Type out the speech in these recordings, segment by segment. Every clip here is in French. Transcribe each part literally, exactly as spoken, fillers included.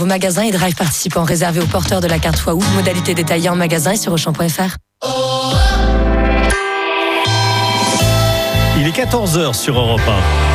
vos magasins et drive participants réservés aux porteurs de la carte fois où. Modalité détaillée en magasin et sur auchan point f r. Il est quatorze heures sur Europe un.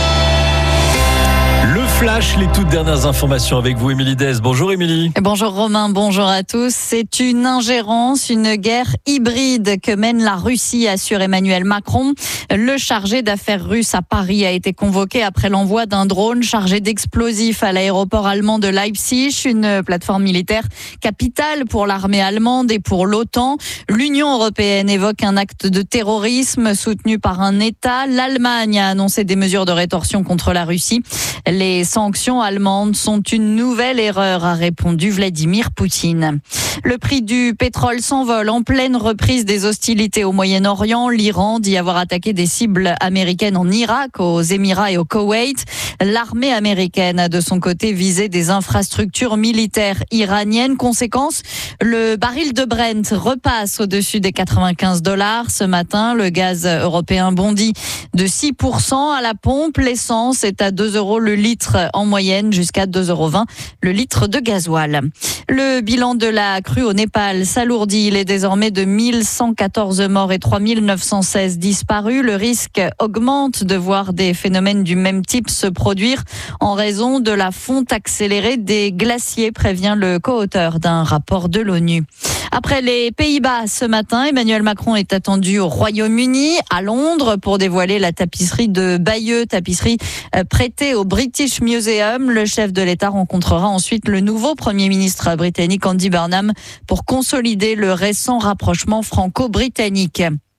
Le Flash, les toutes dernières informations avec vous, Émilie Dez. Bonjour Émilie. Bonjour Romain, bonjour à tous. C'est une ingérence, une guerre hybride que mène la Russie, assure Emmanuel Macron. Le chargé d'affaires russe à Paris a été convoqué après l'envoi d'un drone chargé d'explosifs à l'aéroport allemand de Leipzig, une plateforme militaire capitale pour l'armée allemande et pour l'OTAN. L'Union européenne évoque un acte de terrorisme soutenu par un État. L'Allemagne a annoncé des mesures de rétorsion contre la Russie. Les sanctions allemandes sont une nouvelle erreur, a répondu Vladimir Poutine. Le prix du pétrole s'envole en pleine reprise des hostilités au Moyen-Orient. L'Iran dit avoir attaqué des cibles américaines en Irak, aux Émirats et au Koweït. L'armée américaine a de son côté visé des infrastructures militaires iraniennes. Conséquence, le baril de Brent repasse au-dessus des quatre-vingt-quinze dollars. Ce matin, le gaz européen bondit de six pour cent à la pompe. L'essence est à deux euros le litre en moyenne, jusqu'à deux euros vingt le litre de gasoil. Le bilan de la crue au Népal s'alourdit. Il est désormais de mille cent quatorze morts et trois mille neuf cent seize disparus. Le risque augmente de voir des phénomènes du même type se produire en raison de la fonte accélérée des glaciers, prévient le co-auteur d'un rapport de l'ONU. Après les Pays-Bas ce matin, Emmanuel Macron est attendu au Royaume-Uni, à Londres, pour dévoiler la tapisserie de Bayeux, tapisserie prêtée au British Museum. Le chef de l'État rencontrera ensuite le nouveau Premier ministre britannique Andy Burnham pour consolider le récent rapprochement franco-britannique.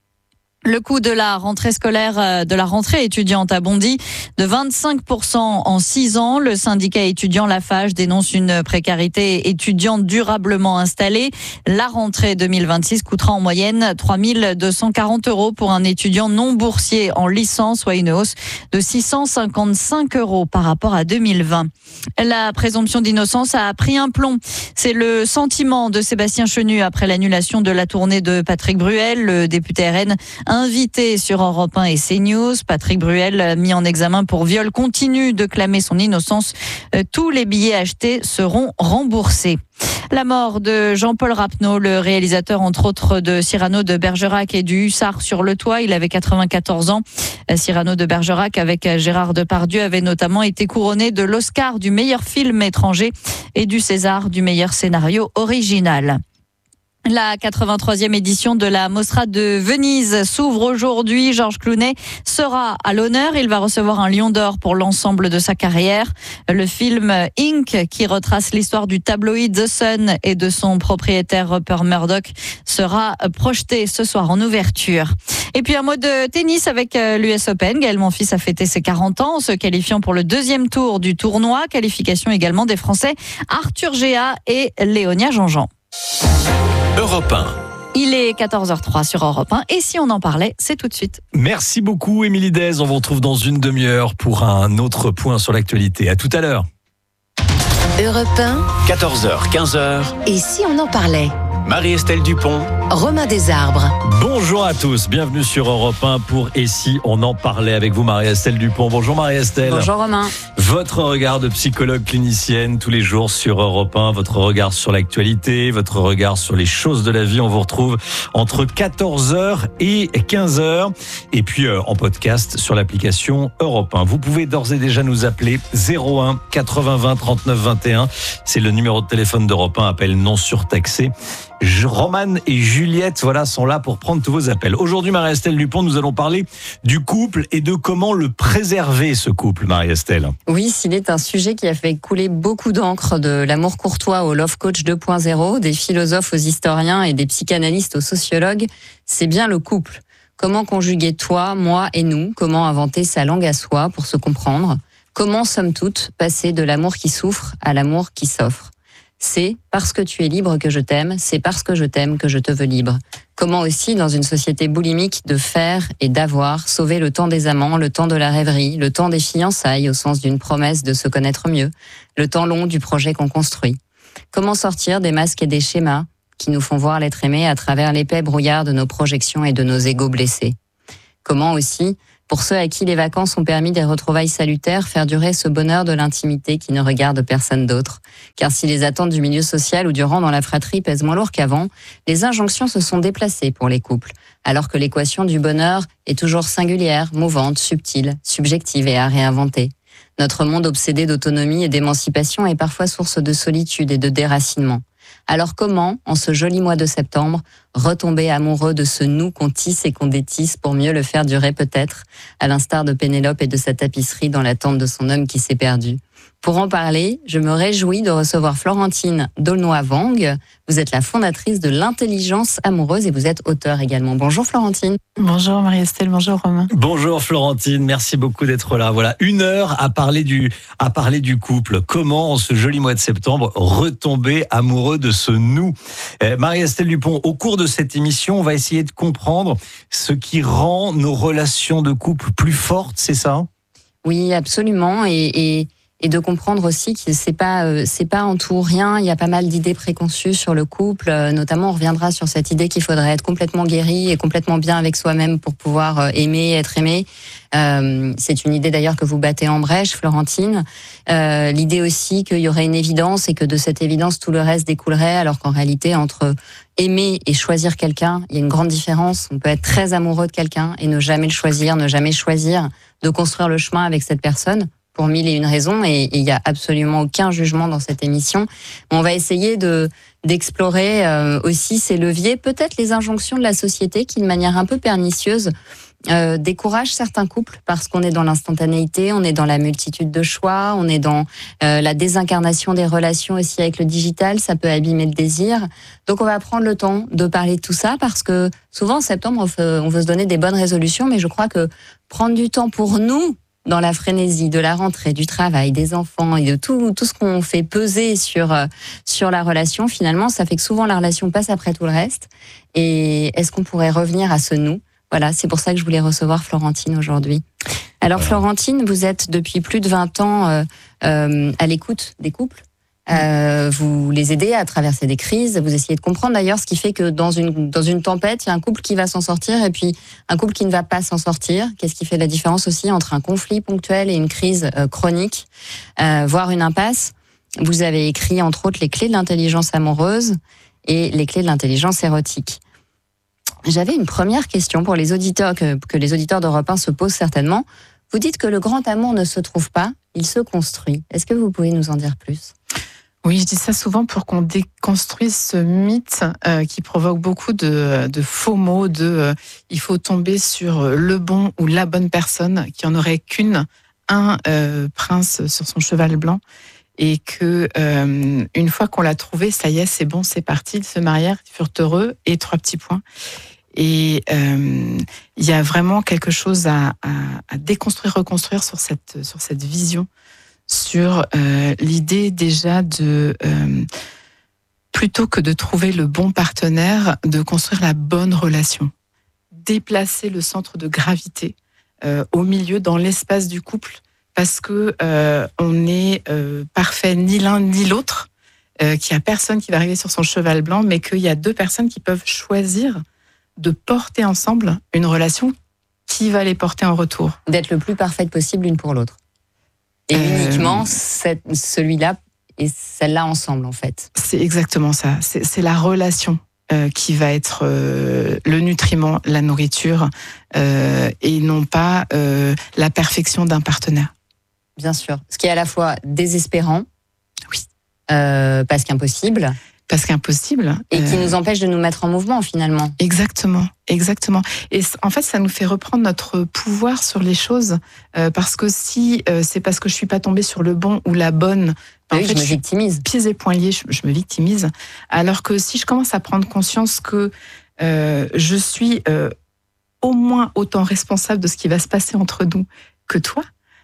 Le coût de la rentrée scolaire, de la rentrée étudiante a bondi de vingt-cinq pour cent en six ans. Le syndicat étudiant Lafarge dénonce une précarité étudiante durablement installée. La rentrée deux mille vingt-six coûtera en moyenne trois mille deux cent quarante euros pour un étudiant non boursier en licence, soit une hausse de six cent cinquante-cinq euros par rapport à deux mille vingt. La présomption d'innocence a pris un plomb. C'est le sentiment de Sébastien Chenu après l'annulation de la tournée de Patrick Bruel, le député R N invité sur Europe un et CNews. Patrick Bruel, mis en examen pour viol, continue de clamer son innocence. Tous les billets achetés seront remboursés. La mort de Jean-Paul Rapneau, le réalisateur entre autres de Cyrano de Bergerac et du Hussard sur le toit. Il avait quatre-vingt-quatorze ans. Cyrano de Bergerac avec Gérard Depardieu avait notamment été couronné de l'Oscar du meilleur film étranger et du César du meilleur scénario original. La quatre-vingt-troisième édition de la Mostra de Venise s'ouvre aujourd'hui. Georges Clooney sera à l'honneur. Il va recevoir un Lion d'Or pour l'ensemble de sa carrière. Le film Ink, qui retrace l'histoire du tabloïd The Sun et de son propriétaire Rupert Murdoch, sera projeté ce soir en ouverture. Et puis un mot de tennis avec l'U S Open. Gaël Monfils a fêté ses quarante ans en se qualifiant pour le deuxième tour du tournoi. Qualification également des Français Arthur Géat et Léonia Jean-Jean. Europe un. Il est quatorze heures zéro trois sur Europe un et si on en parlait, c'est tout de suite. Merci beaucoup Émilie Dez. On vous retrouve dans une demi-heure pour un autre point sur l'actualité. À tout à l'heure. Europe un. quatorze heures, quinze heures. Et si on en parlait? Marie-Estelle Dupont. Romain Desarbres. Bonjour à tous, bienvenue sur Europe un pour Et si on en parlait avec vous Marie-Estelle Dupont. Bonjour Marie-Estelle. Bonjour Romain. Votre regard de psychologue clinicienne tous les jours sur Europe un, votre regard sur l'actualité, votre regard sur les choses de la vie. On vous retrouve entre quatorze heures et quinze heures et puis euh, en podcast sur l'application Europe un. Vous pouvez d'ores et déjà nous appeler zéro un quatre-vingts vingt trente-neuf vingt et un. C'est le numéro de téléphone d'Europe un, appel non surtaxé. Roman et Juliette, voilà, sont là pour prendre tous vos appels. Aujourd'hui, Marie-Estelle Dupont, nous allons parler du couple et de comment le préserver, ce couple, Marie-Estelle. Oui, s'il est un sujet qui a fait couler beaucoup d'encre, de l'amour courtois au love coach deux point zéro, des philosophes aux historiens et des psychanalystes aux sociologues, c'est bien le couple. Comment conjuguer toi, moi et nous? Comment inventer sa langue à soi pour se comprendre? Comment, somme toute, passer de l'amour qui souffre à l'amour qui s'offre? C'est parce que tu es libre que je t'aime, c'est parce que je t'aime que je te veux libre. Comment aussi, dans une société boulimique de faire et d'avoir, sauver le temps des amants, le temps de la rêverie, le temps des fiançailles au sens d'une promesse de se connaître mieux, le temps long du projet qu'on construit. Comment sortir des masques et des schémas qui nous font voir l'être aimé à travers l'épais brouillard de nos projections et de nos égos blessés. Comment aussi Pour ceux à qui les vacances ont permis des retrouvailles salutaires, faire durer ce bonheur de l'intimité qui ne regarde personne d'autre. Car si les attentes du milieu social ou du rang dans la fratrie pèsent moins lourd qu'avant, les injonctions se sont déplacées pour les couples, alors que l'équation du bonheur est toujours singulière, mouvante, subtile, subjective et à réinventer. Notre monde obsédé d'autonomie et d'émancipation est parfois source de solitude et de déracinement. Alors comment, en ce joli mois de septembre, retomber amoureux de ce nous qu'on tisse et qu'on détisse pour mieux le faire durer peut-être, à l'instar de Pénélope et de sa tapisserie dans l'attente de son homme qui s'est perdu. Pour en parler, je me réjouis de recevoir Florentine D'aulnoy-Wang. Vous êtes la fondatrice de l'intelligence amoureuse et vous êtes auteure également. Bonjour Florentine. Bonjour Marie-Estelle, bonjour Romain. Bonjour Florentine, merci beaucoup d'être là. Voilà, une heure à parler du, à parler du couple. Comment, en ce joli mois de septembre, retomber amoureux de ce nous. Eh, Marie-Estelle Dupont, au cours de cette émission, on va essayer de comprendre ce qui rend nos relations de couple plus fortes, c'est ça ? Oui, absolument. Et, et, et de comprendre aussi que c'est pas, euh, c'est pas en tout ou rien. Il y a pas mal d'idées préconçues sur le couple. Euh, notamment, on reviendra sur cette idée qu'il faudrait être complètement guéri et complètement bien avec soi-même pour pouvoir euh, aimer, être aimé. Euh, c'est une idée d'ailleurs que vous battez en brèche, Florentine. Euh, l'idée aussi qu'il y aurait une évidence et que de cette évidence, tout le reste découlerait, alors qu'en réalité, entre aimer et choisir quelqu'un, il y a une grande différence. On peut être très amoureux de quelqu'un et ne jamais le choisir, ne jamais choisir de construire le chemin avec cette personne pour mille et une raisons, et il y a absolument aucun jugement dans cette émission. On va essayer de d'explorer euh, aussi ces leviers, peut-être les injonctions de la société qui, de manière un peu pernicieuse, euh, découragent certains couples parce qu'on est dans l'instantanéité, on est dans la multitude de choix, on est dans euh, la désincarnation des relations aussi avec le digital, ça peut abîmer le désir. Donc on va prendre le temps de parler de tout ça parce que souvent en septembre on veut, on veut se donner des bonnes résolutions, mais je crois que prendre du temps pour nous, dans la frénésie de la rentrée, du travail, des enfants et de tout, tout ce qu'on fait peser sur, euh, sur la relation, finalement, ça fait que souvent la relation passe après tout le reste. Et est-ce qu'on pourrait revenir à ce nous ? Voilà, c'est pour ça que je voulais recevoir Florentine aujourd'hui. Alors voilà. Florentine, vous êtes depuis plus de vingt ans euh, euh, à l'écoute des couples. Euh, vous les aidez à traverser des crises, vous essayez de comprendre d'ailleurs ce qui fait que dans une, dans une tempête, il y a un couple qui va s'en sortir et puis un couple qui ne va pas s'en sortir. Qu'est-ce qui fait la différence aussi entre un conflit ponctuel et une crise euh, chronique, euh, voire une impasse. Vous avez écrit entre autres les clés de l'intelligence amoureuse et les clés de l'intelligence érotique. J'avais une première question pour les auditeurs que, que les auditeurs d'Europe un se posent certainement. Vous dites que le grand amour ne se trouve pas, il se construit. Est-ce que vous pouvez nous en dire plus ? Oui, je dis ça souvent pour qu'on déconstruise ce mythe euh, qui provoque beaucoup de, de faux mots, de euh, il faut tomber sur le bon ou la bonne personne, qu'il n'y en aurait qu'une, un euh, prince sur son cheval blanc, et que euh, une fois qu'on l'a trouvé, ça y est, c'est bon, c'est parti, ils se marièrent, ils furent heureux, et trois petits points. Et euh, il y a vraiment quelque chose à, à, à déconstruire, reconstruire sur cette, sur cette vision, sur euh, l'idée déjà de, euh, plutôt que de trouver le bon partenaire, de construire la bonne relation. Déplacer le centre de gravité euh, au milieu, dans l'espace du couple, parce que euh, on n'est euh, parfait ni l'un ni l'autre, euh, qu'il n'y a personne qui va arriver sur son cheval blanc, mais qu'il y a deux personnes qui peuvent choisir de porter ensemble une relation qui va les porter en retour. D'être le plus parfaite possible l'une pour l'autre. Et euh... uniquement cette, celui-là et celle-là ensemble, en fait. C'est exactement ça. C'est, c'est la relation euh, qui va être euh, le nutriment, la nourriture, euh, et non pas euh, la perfection d'un partenaire. Bien sûr. Ce qui est à la fois désespérant, oui, euh, parce qu'impossible. Parce qu'impossible. Et qui euh... nous empêche de nous mettre en mouvement, finalement. Exactement, exactement. Et en fait, ça nous fait reprendre notre pouvoir sur les choses. Euh, parce que si euh, c'est parce que je suis pas tombée sur le bon ou la bonne, oui, en fait, je me victimise. Pieds et poings liés, je, je me victimise. Alors que si je commence à prendre conscience que euh, je suis euh, au moins autant responsable de ce qui va se passer entre nous que toi,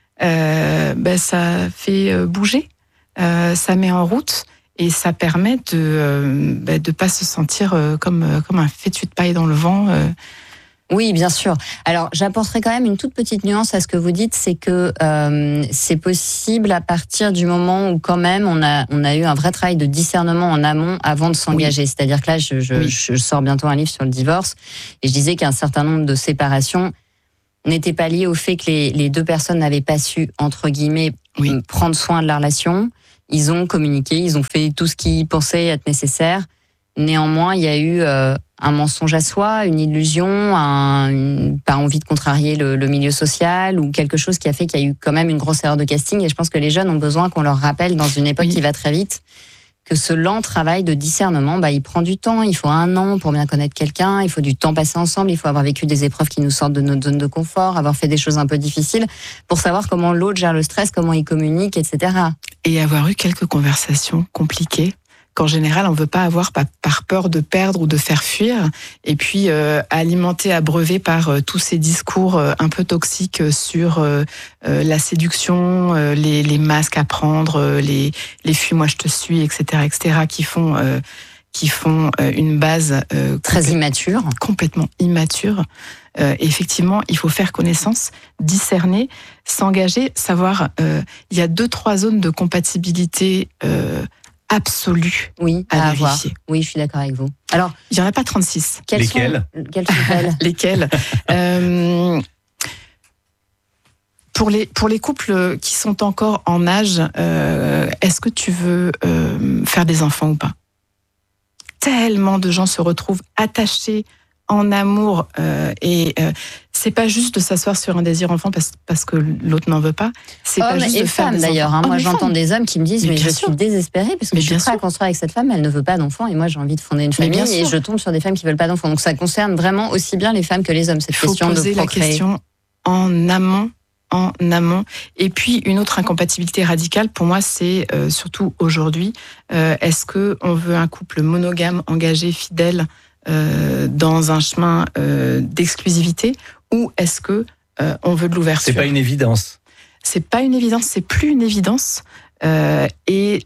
euh, ben ça fait bouger, euh, ça met en route. Et ça permet de euh, bah, de pas se sentir euh, comme euh, comme un fétu de paille dans le vent. Euh. Oui, bien sûr. Alors, j'apporterai quand même une toute petite nuance à ce que vous dites, c'est que euh, c'est possible à partir du moment où quand même on a on a eu un vrai travail de discernement en amont avant de s'engager. Oui. C'est-à-dire que là, je, je, oui. je sors bientôt un livre sur le divorce et je disais qu'un certain nombre de séparations n'était pas lié au fait que les, les deux personnes n'avaient pas su, entre guillemets, oui. prendre soin de la relation. Ils ont communiqué, ils ont fait tout ce qu'ils pensaient être nécessaire. Néanmoins, il y a eu euh, un mensonge à soi, une illusion, un, une, pas envie de contrarier le, le milieu social ou quelque chose qui a fait qu'il y a eu quand même une grosse erreur de casting. Et je pense que les jeunes ont besoin qu'on leur rappelle, dans une époque oui. qui va très vite, que ce lent travail de discernement, bah, il prend du temps. Il faut un an pour bien connaître quelqu'un. Il faut du temps passé ensemble. Il faut avoir vécu des épreuves qui nous sortent de notre zone de confort, avoir fait des choses un peu difficiles pour savoir comment l'autre gère le stress, comment il communique, et cetera. Et avoir eu quelques conversations compliquées qu'en général, on ne veut pas avoir par, par peur de perdre ou de faire fuir. Et puis, euh, alimenter, abreuvé par euh, tous ces discours euh, un peu toxiques sur euh, euh, la séduction, euh, les, les masques à prendre, euh, les, les fuis-moi je te suis, et cetera, et cetera, qui font, euh, qui font euh, une base euh, très immature. Complètement immature. Euh, effectivement, il faut faire connaissance, discerner, s'engager, savoir, euh, il y a deux, trois zones de compatibilité euh, absolue oui, à, à vérifier. Avoir. Oui, je suis d'accord avec vous. Alors, il n'y en a pas trente-six. Quelles Lesquelles sont, Quelles sont-elles Lesquelles euh, pour, les, pour les couples qui sont encore en âge, euh, est-ce que tu veux euh, faire des enfants ou pas ? Tellement de gens se retrouvent attachés en amour euh, et euh, c'est pas juste de s'asseoir sur un désir enfant parce, parce que l'autre n'en veut pas. C'est hommes pas juste et de faire femmes des d'ailleurs. Hein. Moi, j'entends femmes. des hommes qui me disent mais, mais je sûr. suis désespérée parce que mais je suis prêt à construire avec cette femme, elle ne veut pas d'enfants et moi j'ai envie de fonder une famille et je tombe sur des femmes qui veulent pas d'enfants. Donc ça concerne vraiment aussi bien les femmes que les hommes cette Faut question de procréer. La question en amont. en amont. Et puis, une autre incompatibilité radicale, pour moi, c'est euh, surtout aujourd'hui, euh, est-ce qu'on veut un couple monogame, engagé, fidèle, euh, dans un chemin euh, d'exclusivité, ou est-ce que euh, on veut de l'ouverture ? C'est pas une évidence. C'est pas une évidence, c'est plus une évidence. Euh, et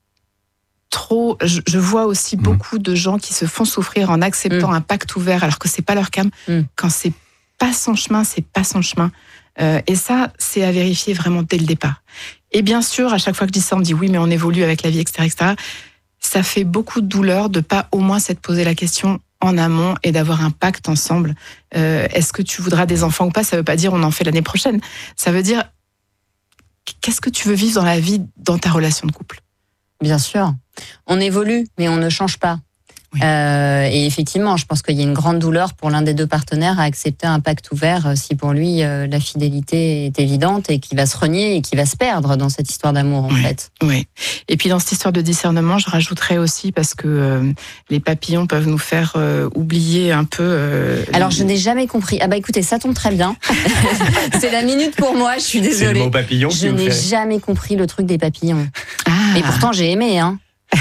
trop, je, je vois aussi mmh. beaucoup de gens qui se font souffrir en acceptant mmh. un pacte ouvert, alors que c'est pas leur cam. Mmh. Quand c'est pas son chemin, c'est pas son chemin. Euh, et ça, c'est à vérifier vraiment dès le départ. Et bien sûr, à chaque fois que je dis ça, on me dit oui, mais on évolue avec la vie, et cetera, et cetera. Ça fait beaucoup de douleur de pas au moins s'être posé la question en amont et d'avoir un pacte ensemble. Euh, est-ce que tu voudras des enfants ou pas ? Ça veut pas dire on en fait l'année prochaine. Ça veut dire qu'est-ce que tu veux vivre dans la vie, dans ta relation de couple ? Bien sûr. On évolue, mais on ne change pas. Oui. Euh, et effectivement, je pense qu'il y a une grande douleur pour l'un des deux partenaires à accepter un pacte ouvert si pour lui euh, la fidélité est évidente et qu'il va se renier et qu'il va se perdre dans cette histoire d'amour en oui. fait. Oui. Et puis dans cette histoire de discernement, je rajouterais aussi parce que euh, les papillons peuvent nous faire euh, oublier un peu. Euh, Alors je n'ai jamais compris. Ah bah écoutez, ça tombe très bien. C'est la minute pour moi. Je suis désolée. C'est le mot papillon. Je n'ai fait... jamais compris le truc des papillons. Ah. Et pourtant j'ai aimé hein.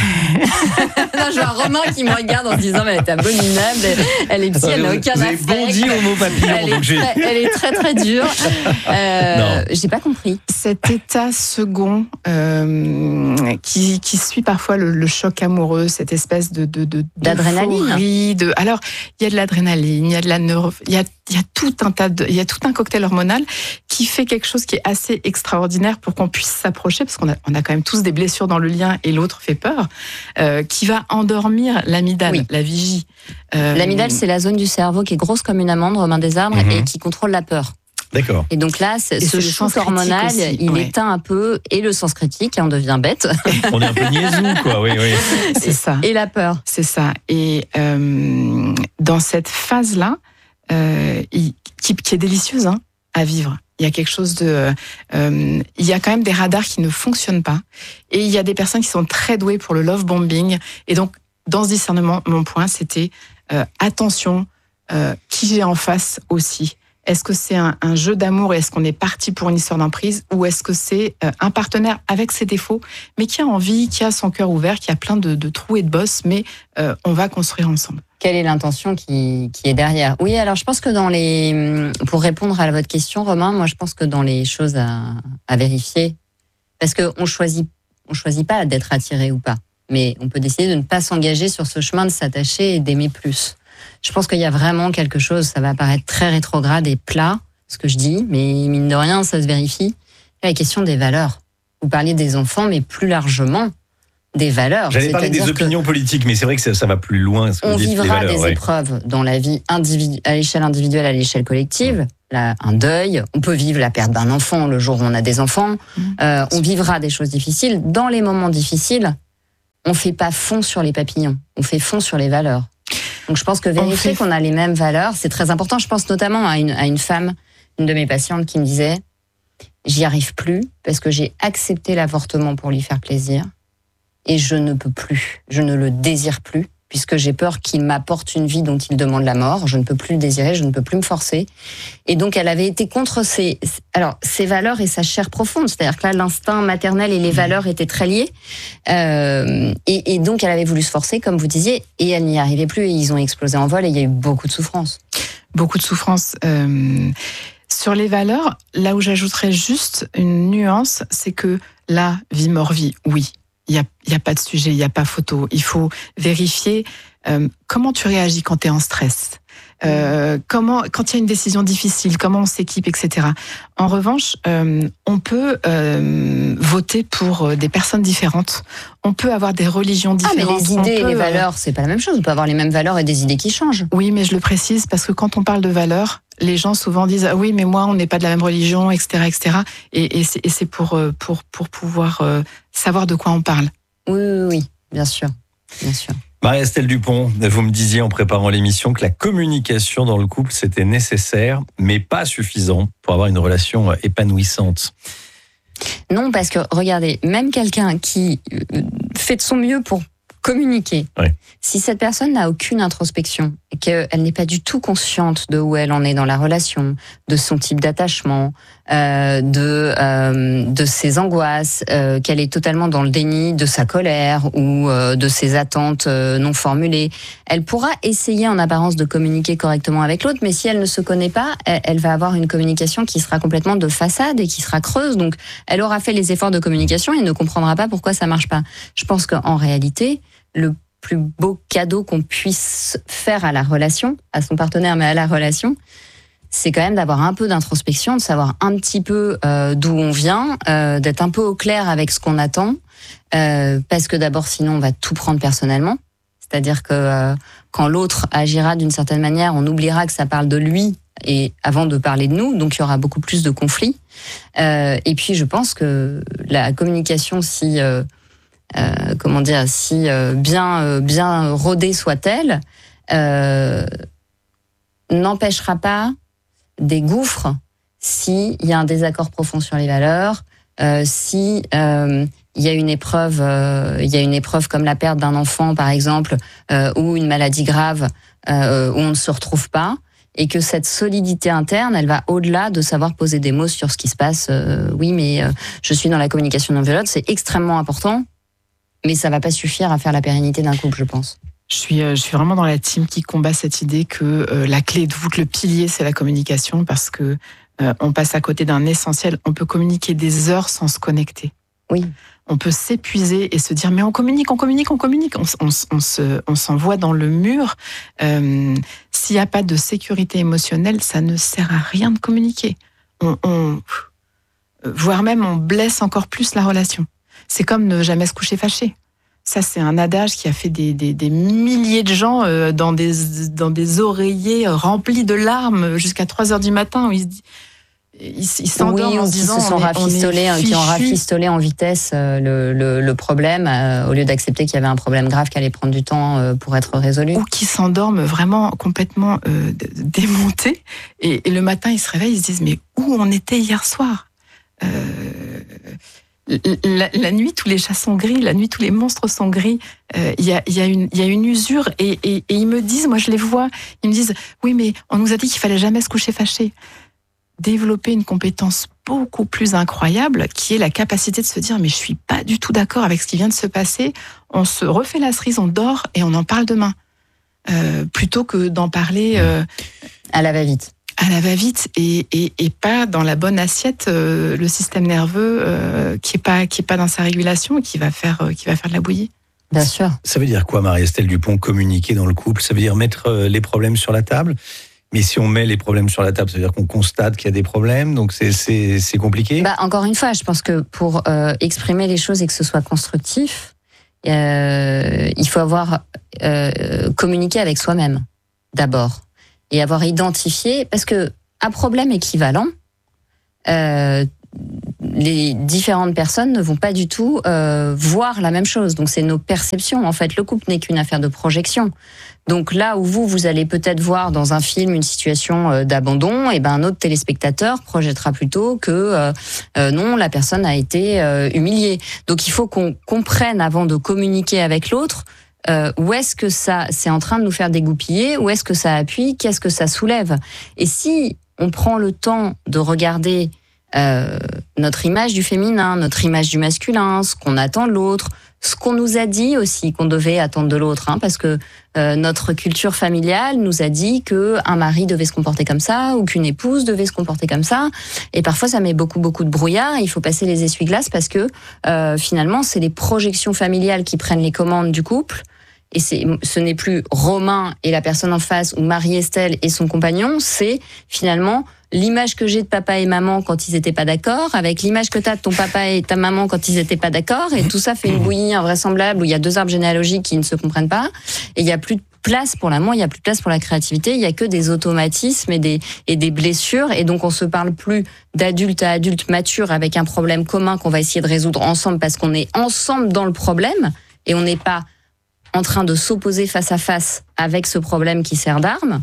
Non, je vois Romain qui me regarde en se disant mais elle est abominable, elle, elle est psy, elle n'a aucun affect. Vous avez bondi au mot papillon. Elle, donc est, très, elle est très très dure. Euh, j'ai pas compris. Cet état second euh, qui, qui suit parfois le, le choc amoureux, cette espèce de, de, de d'adrénaline. De, alors il y a de l'adrénaline, il y a de la neuro, il y a il y a tout un tas de, il y a tout un cocktail hormonal qui fait quelque chose qui est assez extraordinaire pour qu'on puisse s'approcher parce qu'on a, on a quand même tous des blessures dans le lien et l'autre fait peur, euh, qui va endormir l'amygdale, oui. la vigie. Euh, l'amygdale, c'est la zone du cerveau qui est grosse comme une amande, Romain Desarbres, mm-hmm. et qui contrôle la peur. D'accord. Et donc là, ce c'est shoot hormonal, aussi, il ouais. éteint un peu et le sens critique, et on devient bête. On est un peu niaisou, quoi. Oui, oui. C'est ça. Et la peur. C'est ça. Et euh, dans cette phase-là, euh, qui, qui est délicieuse hein, à vivre. Il y a quelque chose de... Euh, il y a quand même des radars qui ne fonctionnent pas. Et il y a des personnes qui sont très douées pour le love bombing. Et donc, dans ce discernement, mon point, c'était euh, attention, euh, qui j'ai en face aussi. Est-ce que c'est un, un jeu d'amour et est-ce qu'on est parti pour une histoire d'emprise ou est-ce que c'est euh, un partenaire avec ses défauts, mais qui a envie, qui a son cœur ouvert, qui a plein de, de trous et de bosses, mais euh, on va construire ensemble. Quelle est l'intention qui, qui est derrière ? Oui, alors je pense que dans les... Pour répondre à votre question, Romain, moi je pense que dans les choses à, à vérifier, parce qu'on choisit, on choisit pas d'être attiré ou pas, mais on peut décider de ne pas s'engager sur ce chemin de s'attacher et d'aimer plus. Je pense qu'il y a vraiment quelque chose, ça va paraître très rétrograde et plat, ce que je dis, mais mine de rien, ça se vérifie. La question des valeurs. Vous parliez des enfants, mais plus largement, des valeurs. J'allais parler des opinions politiques, mais c'est vrai que ça, ça va plus loin. Ce que on vous dites, vivra les valeurs, des ouais. épreuves dans la vie individu- à l'échelle individuelle, à l'échelle collective. la, un deuil, on peut vivre la perte d'un enfant le jour où on a des enfants, mmh. euh, on vivra des choses difficiles. Dans les moments difficiles, on fait pas fond sur les papillons, on fait fond sur les valeurs. Donc je pense que vérifier fait... qu'on a les mêmes valeurs, c'est très important. Je pense notamment à une, à une femme, une de mes patientes qui me disait « J'y arrive plus parce que j'ai accepté l'avortement pour lui faire plaisir et je ne peux plus, je ne le désire plus puisque j'ai peur qu'il m'apporte une vie dont il demande la mort. Je ne peux plus le désirer, je ne peux plus me forcer. » Et donc elle avait été contre ses, alors, ses valeurs et sa chair profonde. C'est-à-dire que là, l'instinct maternel et les valeurs étaient très liés. Euh, et, et donc elle avait voulu se forcer, comme vous disiez, et elle n'y arrivait plus. Et ils ont explosé en vol et il y a eu beaucoup de souffrance. Beaucoup de souffrance. Euh, sur les valeurs, là où j'ajouterais juste une nuance, c'est que là, vie, mort, vie, oui. Il n'y a, y a pas de sujet, il n'y a pas photo. Il faut vérifier euh, comment tu réagis quand tu es en stress. Euh, comment, quand il y a une décision difficile, comment on s'équipe, et cetera. En revanche, euh, on peut euh, voter pour des personnes différentes. On peut avoir des religions différentes. Ah, mais les idées peut, et les valeurs, c'est pas la même chose. On peut avoir les mêmes valeurs et des idées qui changent. Oui, mais je le précise parce que quand on parle de valeurs, les gens souvent disent ah oui, mais moi, on n'est pas de la même religion, et cetera, et cetera. Et, et c'est, et c'est pour pour pour pouvoir euh, savoir de quoi on parle. Oui, oui, oui, bien sûr, bien sûr. Marie-Estelle Dupont, vous me disiez en préparant l'émission que la communication dans le couple, c'était nécessaire, mais pas suffisant pour avoir une relation épanouissante. Non, parce que, regardez, même quelqu'un qui fait de son mieux pour communiquer, oui. Si cette personne n'a aucune introspection et qu'elle n'est pas du tout consciente de où elle en est dans la relation, de son type d'attachement, euh, de, euh, de ses angoisses, euh, qu'elle est totalement dans le déni de sa colère ou euh, de ses attentes euh, non formulées, elle pourra essayer en apparence de communiquer correctement avec l'autre, mais si elle ne se connaît pas, elle, elle va avoir une communication qui sera complètement de façade et qui sera creuse. Donc, elle aura fait les efforts de communication et ne comprendra pas pourquoi ça marche pas. Je pense qu'en réalité, le plus beau cadeau qu'on puisse faire à la relation, à son partenaire, mais à la relation, c'est quand même d'avoir un peu d'introspection, de savoir un petit peu euh, d'où on vient, euh, d'être un peu au clair avec ce qu'on attend, euh, parce que d'abord, sinon, on va tout prendre personnellement. C'est-à-dire que euh, quand l'autre agira d'une certaine manière, on oubliera que ça parle de lui et avant de parler de nous, donc il y aura beaucoup plus de conflits. Euh, et puis, je pense que la communication, si... Euh, Euh, comment dire, si euh, bien euh, bien rodée soit-elle, euh, n'empêchera pas des gouffres si il y a un désaccord profond sur les valeurs, euh, si euh, il y a une épreuve, euh, il y a une épreuve comme la perte d'un enfant par exemple, euh, ou une maladie grave euh, où on ne se retrouve pas. Et que cette solidité interne, elle va au-delà de savoir poser des mots sur ce qui se passe. Euh, oui, mais euh, je suis dans la communication non violente, c'est extrêmement important. Mais ça ne va pas suffire à faire la pérennité d'un couple, je pense. Je suis, je suis vraiment dans la team qui combat cette idée que euh, la clé de voûte, le pilier, c'est la communication, parce que euh, on passe à côté d'un essentiel. On peut communiquer des heures sans se connecter. Oui. On peut s'épuiser et se dire mais on communique, on communique, on communique. On, on, on, se, on s'envoie dans le mur. Euh, s'il n'y a pas de sécurité émotionnelle, ça ne sert à rien de communiquer. On, on, voire même on blesse encore plus la relation. C'est comme ne jamais se coucher fâché. Ça, c'est un adage qui a fait des, des, des milliers de gens euh, dans, des, dans des oreillers remplis de larmes jusqu'à trois heures du matin où ils, ils, ils s'endorment oui, en se disant... Qui se sont rafistolés, qui ont rafistolé en vitesse euh, le, le, le problème euh, au lieu d'accepter qu'il y avait un problème grave qui allait prendre du temps euh, pour être résolu. Ou qui s'endorment vraiment complètement euh, démontés. Et, et le matin, ils se réveillent, ils se disent « Mais où on était hier soir euh, ?» La, la nuit, tous les chats sont gris. La nuit, tous les monstres sont gris. Il euh, y, a, y, a une, y a une usure. Et, et, et ils me disent, moi je les vois, ils me disent, oui, mais on nous a dit qu'il fallait jamais se coucher fâché. Développer une compétence beaucoup plus incroyable, qui est la capacité de se dire, mais je suis pas du tout d'accord avec ce qui vient de se passer. On se refait la cerise, on dort et on en parle demain. Euh, plutôt que d'en parler euh, à la va-vite. à la va-vite et, et, et pas dans la bonne assiette, euh, le système nerveux euh, qui est pas qui est pas dans sa régulation et qui va faire euh, qui va faire de la bouillie. Bien sûr. Ça veut dire quoi, Marie-Estelle Dupont, communiquer dans le couple? Ça veut dire mettre les problèmes sur la table. Mais si on met les problèmes sur la table, ça veut dire qu'on constate qu'il y a des problèmes, donc c'est c'est c'est compliqué. Bah encore une fois, je pense que pour euh, exprimer les choses et que ce soit constructif, euh, il faut avoir euh, communiqué avec soi-même d'abord. Et avoir identifié, parce que à problème équivalent, euh, les différentes personnes ne vont pas du tout euh, voir la même chose. Donc c'est nos perceptions. En fait, le couple n'est qu'une affaire de projection. Donc là où vous, vous allez peut-être voir dans un film une situation euh, d'abandon, et ben un autre téléspectateur projettera plutôt que euh, euh, non, la personne a été euh, humiliée. Donc il faut qu'on comprenne avant de communiquer avec l'autre euh, où est-ce que ça c'est en train de nous faire dégoupiller, où est-ce que ça appuie, qu'est-ce que ça soulève. Et si on prend le temps de regarder Euh, notre image du féminin, notre image du masculin, ce qu'on attend de l'autre, ce qu'on nous a dit aussi qu'on devait attendre de l'autre, hein, parce que euh, notre culture familiale nous a dit que un mari devait se comporter comme ça ou qu'une épouse devait se comporter comme ça, et parfois ça met beaucoup beaucoup de brouillard. Il faut passer les essuie-glaces parce que euh, finalement c'est les projections familiales qui prennent les commandes du couple. Et c'est, ce n'est plus Romain et la personne en face ou Marie-Estelle et son compagnon, c'est finalement l'image que j'ai de papa et maman quand ils étaient pas d'accord, avec l'image que t'as de ton papa et ta maman quand ils étaient pas d'accord, et tout ça fait une bouillie invraisemblable où il y a deux arbres généalogiques qui ne se comprennent pas, et il y a plus de place pour l'amour, il y a plus de place pour la créativité, il y a que des automatismes et des, et des blessures, et donc on se parle plus d'adulte à adulte mature avec un problème commun qu'on va essayer de résoudre ensemble parce qu'on est ensemble dans le problème, et on n'est pas en train de s'opposer face à face avec ce problème qui sert d'arme.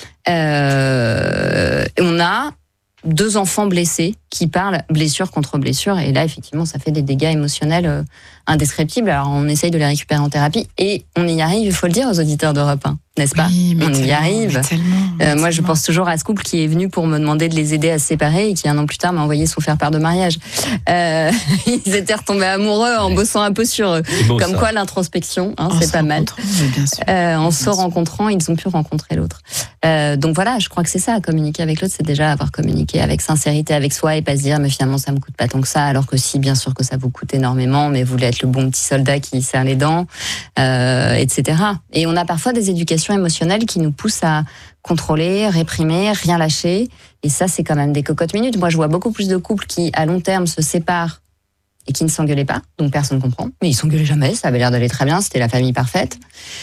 Euh, on a deux enfants blessés qui parlent blessure contre blessure, et là effectivement ça fait des dégâts émotionnels euh, indescriptibles. Alors on essaye de les récupérer en thérapie et on y arrive, il faut le dire aux auditeurs d'Europe un, n'est-ce pas? Oui, mais on y arrive. Mais tellement, mais euh, moi je tellement. pense toujours à ce couple qui est venu pour me demander de les aider à se séparer et qui un an plus tard m'a envoyé son faire-part de mariage. Euh, ils étaient retombés amoureux en bossant un peu sur eux. beau, Comme ça. quoi l'introspection, hein, En c'est se pas mal. rencontrant, mais bien sûr. Euh, en Bien se sûr. rencontrant, ils ont pu rencontrer l'autre. Euh, donc voilà, je crois que c'est ça, communiquer avec l'autre, c'est déjà avoir communiqué avec sincérité avec soi et pas se dire mais finalement ça me coûte pas tant que ça, alors que si, bien sûr que ça vous coûte énormément, mais vous voulez être le bon petit soldat qui serre les dents, euh, et cetera. Et on a parfois des éducations émotionnelles qui nous poussent à contrôler, réprimer, rien lâcher, et ça c'est quand même des cocottes minutes. Moi je vois beaucoup plus de couples qui à long terme se séparent et qui ne s'engueulaient pas, donc personne ne comprend, mais ils s'engueulaient jamais, ça avait l'air d'aller très bien, c'était la famille parfaite,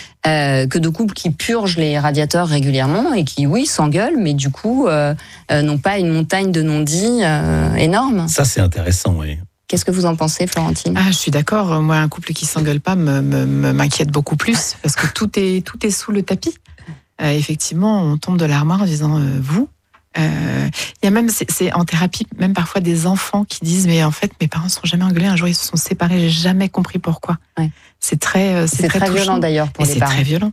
euh, que de couples qui purgent les radiateurs régulièrement et qui, oui, s'engueulent, mais du coup, euh, euh, n'ont pas une montagne de non-dits euh, énorme. Ça, c'est intéressant, oui. Qu'est-ce que vous en pensez, Florentine? Ah, je suis d'accord. Moi, un couple qui s'engueule pas me, me, me- m'inquiète beaucoup plus parce que tout est, tout est sous le tapis. Euh, effectivement, on tombe de l'armoire en disant euh, vous. Euh, Il y a même, c'est, c'est en thérapie, même parfois des enfants qui disent mais en fait mes parents ne sont jamais engueulés. Un jour ils se sont séparés, j'ai jamais compris pourquoi. Ouais. C'est très, euh, c'est C'est très, très touchant. violent d'ailleurs pour Et les c'est parents. très violent.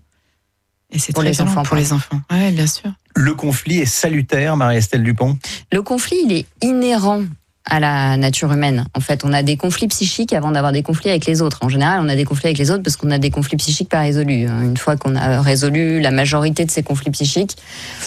Et c'est Pour très les violent enfants, pour les enfants. Ouais, bien sûr. Le conflit est salutaire, Marie-Estelle Dupont. Le conflit, il est inhérent à la nature humaine. En fait, on a des conflits psychiques avant d'avoir des conflits avec les autres. En général, on a des conflits avec les autres parce qu'on a des conflits psychiques pas résolus. Une fois qu'on a résolu la majorité de ces conflits psychiques,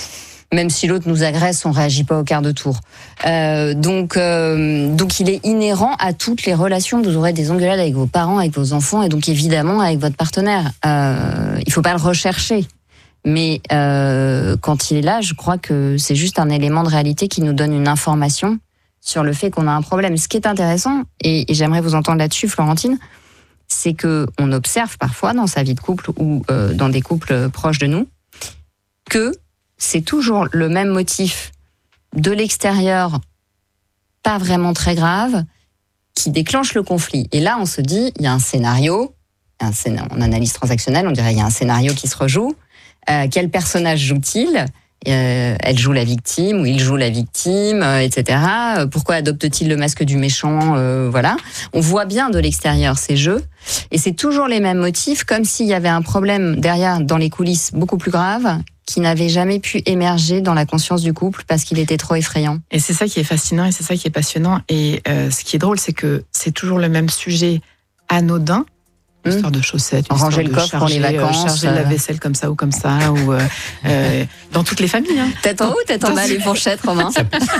même si l'autre nous agresse, on réagit pas au quart de tour. Euh, donc, euh, donc, il est inhérent à toutes les relations. Vous aurez des engueulades avec vos parents, avec vos enfants, et donc évidemment avec votre partenaire. Euh, il faut pas le rechercher. Mais euh, quand il est là, je crois que c'est juste un élément de réalité qui nous donne une information sur le fait qu'on a un problème. Ce qui est intéressant, et, et j'aimerais vous entendre là-dessus, Florentine, c'est que on observe parfois dans sa vie de couple ou euh, dans des couples proches de nous que c'est toujours le même motif de l'extérieur, pas vraiment très grave, qui déclenche le conflit. Et là, on se dit, il y a un scénario, un scénario en analyse transactionnelle, on dirait il y a un scénario qui se rejoue. Euh, quel personnage joue-t-il ? Euh, elle joue la victime ou il joue la victime, euh, et cetera. Euh, pourquoi adopte-t-il le masque du méchant ? euh, Voilà. On voit bien de l'extérieur ces jeux, et c'est toujours les mêmes motifs, comme s'il y avait un problème derrière, dans les coulisses, beaucoup plus grave, qui n'avait jamais pu émerger dans la conscience du couple parce qu'il était trop effrayant. Et c'est ça qui est fascinant et c'est ça qui est passionnant. Et euh, ce qui est drôle, c'est que c'est toujours le même sujet anodin. Une histoire de chaussettes, une Ranger histoire le de coffre pour les charger, euh, vacances, charger euh. la vaisselle comme ça ou comme ça, ou euh, euh, dans toutes les familles. Hein. Tête en haut, tête en bas, les fourchettes, Romain.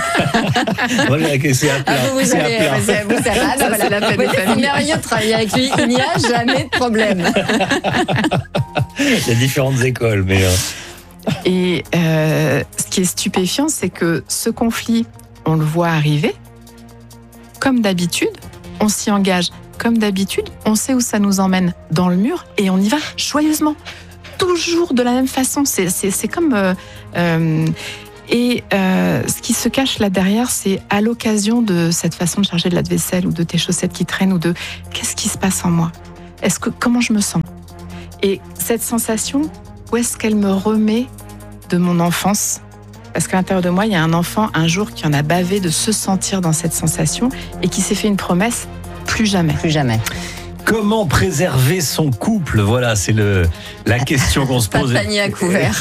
Voilà, c'est à plat. Ah, vous, vous c'est à avez, plat. vous avez- vous savez, ah, ben voilà, c'est la fête Ouais, des c'est familles. merveilleux de travailler avec lui. Il n'y a jamais de problème. Il y a différentes écoles, mais... euh, Et euh, ce qui est stupéfiant, c'est que ce conflit, on le voit arriver. Comme d'habitude, on s'y engage. Comme d'habitude, on sait où ça nous emmène, dans le mur, et on y va joyeusement. Toujours de la même façon. C'est, c'est, c'est comme... Euh, euh, Et euh, ce qui se cache là derrière, c'est à l'occasion de cette façon de charger de la vaisselle ou de tes chaussettes qui traînent ou de qu'est-ce qui se passe en moi ? Est-ce que comment je me sens ? Et cette sensation, où est-ce qu'elle me remet de mon enfance ? Parce qu'à l'intérieur de moi, il y a un enfant un jour qui en a bavé de se sentir dans cette sensation et qui s'est fait une promesse, plus jamais. Plus jamais. Comment préserver son couple ? Voilà, c'est le la question qu'on se Pas pose. de panier à couvert.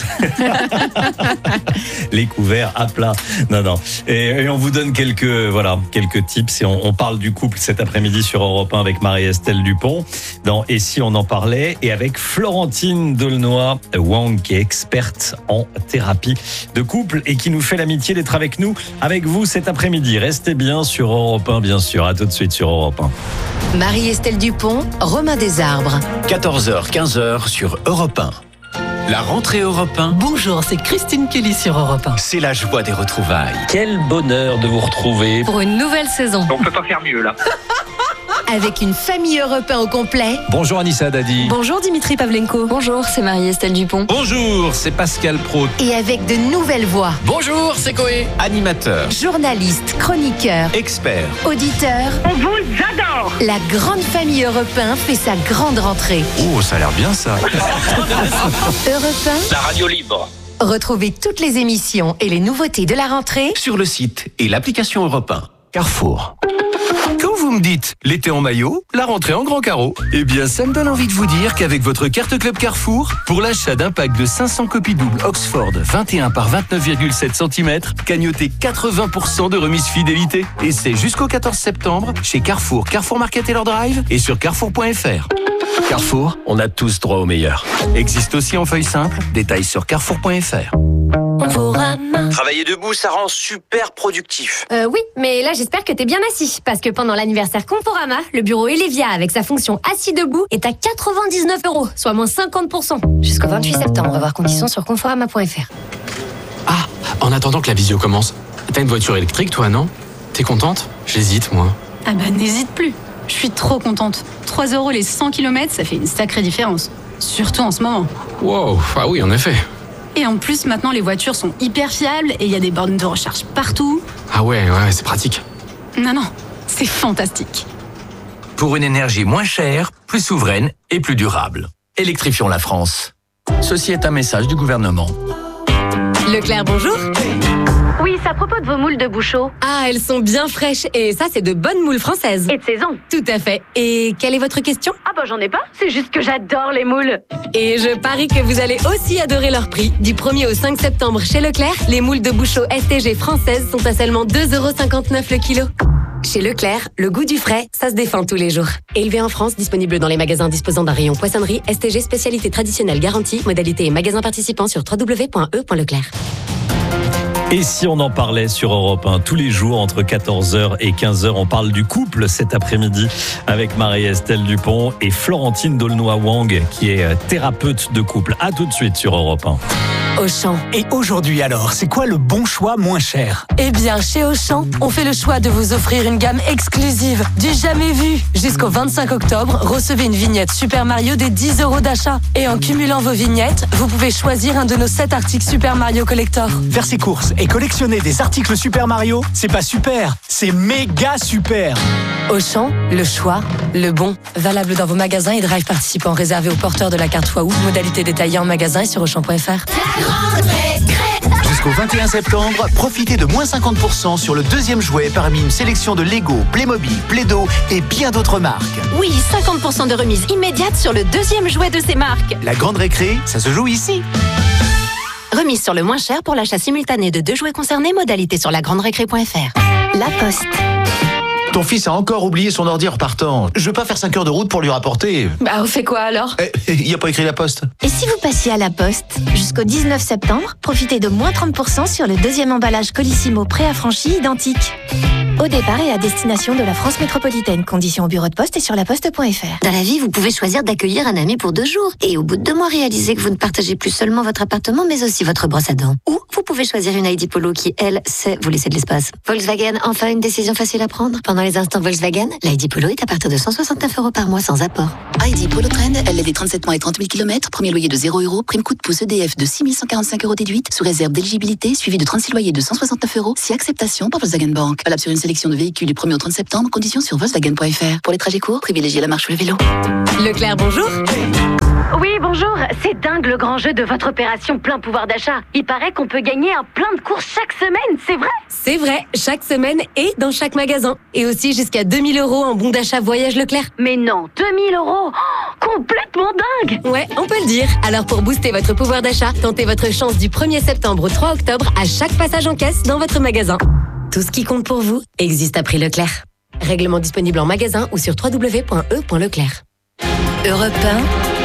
Les couverts à plat. Non, non. Et, et on vous donne quelques voilà quelques tips. Et on, on parle du couple cet après-midi sur Europe un avec Marie-Estelle Dupont dans Et si on en parlait, et avec Florentine Deulnoy-Wang qui est experte en thérapie de couple et qui nous fait l'amitié d'être avec nous, avec vous cet après-midi. Restez bien sur Europe un, bien sûr. À tout de suite sur Europe un. Marie-Estelle Dupont, Romain Desarbres. quatorze heures quinze sur Europe un. La rentrée Europe un, Bonjour, c'est Christine Kelly sur Europe un. c'est la joie des retrouvailles. Quel bonheur de vous retrouver. Pour une nouvelle saison. On peut pas faire mieux là. Avec une famille Europe un au complet. Bonjour Anissa Dadi. Bonjour Dimitri Pavlenko. Bonjour, c'est Marie-Estelle Dupont. Bonjour, c'est Pascal Pro. Et avec de nouvelles voix. Bonjour, c'est Coé. Animateur, Journalistes, chroniqueurs, expert, auditeurs. On vous adore. La grande famille Europe un fait sa grande rentrée. Oh, ça a l'air bien ça. Europe un, la radio libre. retrouvez toutes les émissions et les nouveautés de la rentrée. Sur le site et l'application Europe un. Carrefour. Quand vous me dites l'été en maillot, la rentrée en grand carreau, eh bien ça me donne envie de vous dire qu'avec votre carte Club Carrefour, pour l'achat d'un pack de cinq cents copies doubles Oxford vingt et un par vingt-neuf virgule sept centimètres, cagnotez quatre-vingts pour cent de remise fidélité. Et c'est jusqu'au quatorze septembre chez Carrefour, Carrefour Market et leur drive et sur carrefour point f r. Carrefour, On a tous droit au meilleur. existe aussi en feuille simple, détails sur carrefour point f r. Travailler debout, ça rend super productif. Euh, oui, mais là j'espère que t'es bien assis, parce que pendant l'anniversaire Conforama, le bureau Elevia avec sa fonction assis debout est à quatre-vingt-dix-neuf euros, soit moins cinquante pour cent. Jusqu'au vingt-huit septembre, voir conditions sur conforama point f r. Ah, en attendant que la visio commence, t'as une voiture électrique toi, non ? T'es contente ? J'hésite moi. Ah bah n'hésite plus, je suis trop contente. trois euros les cent kilomètres, ça fait une sacrée différence. Surtout en ce moment. Wow, ah oui en effet. Et en plus, maintenant, les voitures sont hyper fiables et il y a des bornes de recharge partout. Ah ouais, ouais, c'est pratique. Non, non, c'est fantastique. Pour une énergie moins chère, plus souveraine et plus durable. Électrifions la France. Ceci est un message du gouvernement. Leclerc, bonjour. Oui, c'est à propos de vos moules de Bouchot. Ah, elles sont bien fraîches, et ça c'est de bonnes moules françaises. Et de saison. Tout à fait. Et quelle est votre question ? Ah bah j'en ai pas, c'est juste que j'adore les moules. Et je parie que vous allez aussi adorer leur prix. Du premier au cinq septembre chez Leclerc, les moules de Bouchot S T G françaises sont à seulement deux euros cinquante-neuf le kilo. Chez Leclerc, le goût du frais, ça se défend tous les jours. Élevé en France, disponible dans les magasins disposant d'un rayon poissonnerie, S T G spécialité traditionnelle garantie, modalité et magasins participants sur w w w point e point leclerc. Et si on en parlait sur Europe un tous les jours entre quatorze heures et quinze heures, on parle du couple cet après-midi avec Marie-Estelle Dupont et Florentine Deulnoy-Wang qui est thérapeute de couple. À tout de suite sur Europe un. Auchan. Et aujourd'hui alors, c'est quoi le bon choix moins cher ? Eh bien, chez Auchan, on fait le choix de vous offrir une gamme exclusive du jamais vu. Jusqu'au vingt-cinq octobre, recevez une vignette Super Mario des dix euros d'achat. Et en cumulant vos vignettes, vous pouvez choisir un de nos sept articles Super Mario Collector. Faire ses courses et collectionner des articles Super Mario, c'est pas super, c'est méga super. Auchan, le choix, le bon. Valable dans vos magasins et drive participants réservés aux porteurs de la carte fois où. Modalité détaillée en magasin et sur auchan point f r. Jusqu'au vingt et un septembre, profitez de moins cinquante pour cent sur le deuxième jouet parmi une sélection de Lego, Playmobil, Play-Doh et bien d'autres marques. Oui, cinquante pour cent de remise immédiate sur le deuxième jouet de ces marques. La grande récré, ça se joue ici. Remise sur le moins cher pour l'achat simultané de deux jouets concernés, modalité sur la grande récré point f r. La Poste. Ton fils a encore oublié son ordi en repartant. Je veux pas faire cinq heures de route pour lui rapporter. Bah, on fait quoi alors ? Eh, il a pas écrit la poste. Et si vous passiez à la Poste ? Jusqu'au dix-neuf septembre, profitez de moins trente pour cent sur le deuxième emballage Colissimo préaffranchi identique. Au départ et à destination de la France métropolitaine. Conditions au bureau de poste et sur laposte point f r. Dans la vie, vous pouvez choisir d'accueillir un ami pour deux jours. Et au bout de deux mois, réaliser que vous ne partagez plus seulement votre appartement, mais aussi votre brosse à dents. Ou vous pouvez choisir une I D Polo qui, elle, sait vous laisser de l'espace. Volkswagen, enfin une décision facile à prendre. Pendant les instants Volkswagen, l'I D Polo est à partir de cent soixante-neuf euros par mois sans apport. I D Polo Trend, L D trente-sept mois et trente mille kilomètres. Premier loyer de zéro euros. Prime coup de pouce E D F de six mille cent quarante-cinq euros déduite. Sous réserve d'éligibilité, suivi de trente-six loyers de cent soixante-neuf euros. Si acceptation par Volkswagen Bank. Valable sur une sélection de véhicules du premier au trente septembre. Conditions sur volkswagen point f r. Pour les trajets courts, privilégiez la marche ou le vélo. Leclerc, bonjour. Oui, bonjour. C'est dingue le grand jeu de votre opération plein pouvoir d'achat. Il paraît qu'on peut gagner un plein de courses chaque semaine, c'est vrai? C'est vrai, chaque semaine et dans chaque magasin. Et aussi jusqu'à deux mille euros en bon d'achat voyage Leclerc. Mais non, deux mille euros, oh, complètement dingue. Ouais, on peut le dire. Alors pour booster votre pouvoir d'achat, tentez votre chance du premier septembre au trois octobre à chaque passage en caisse dans votre magasin. Tout ce qui compte pour vous existe à prix Leclerc. Règlement disponible en magasin ou sur w w w point e point leclerc. Europe un.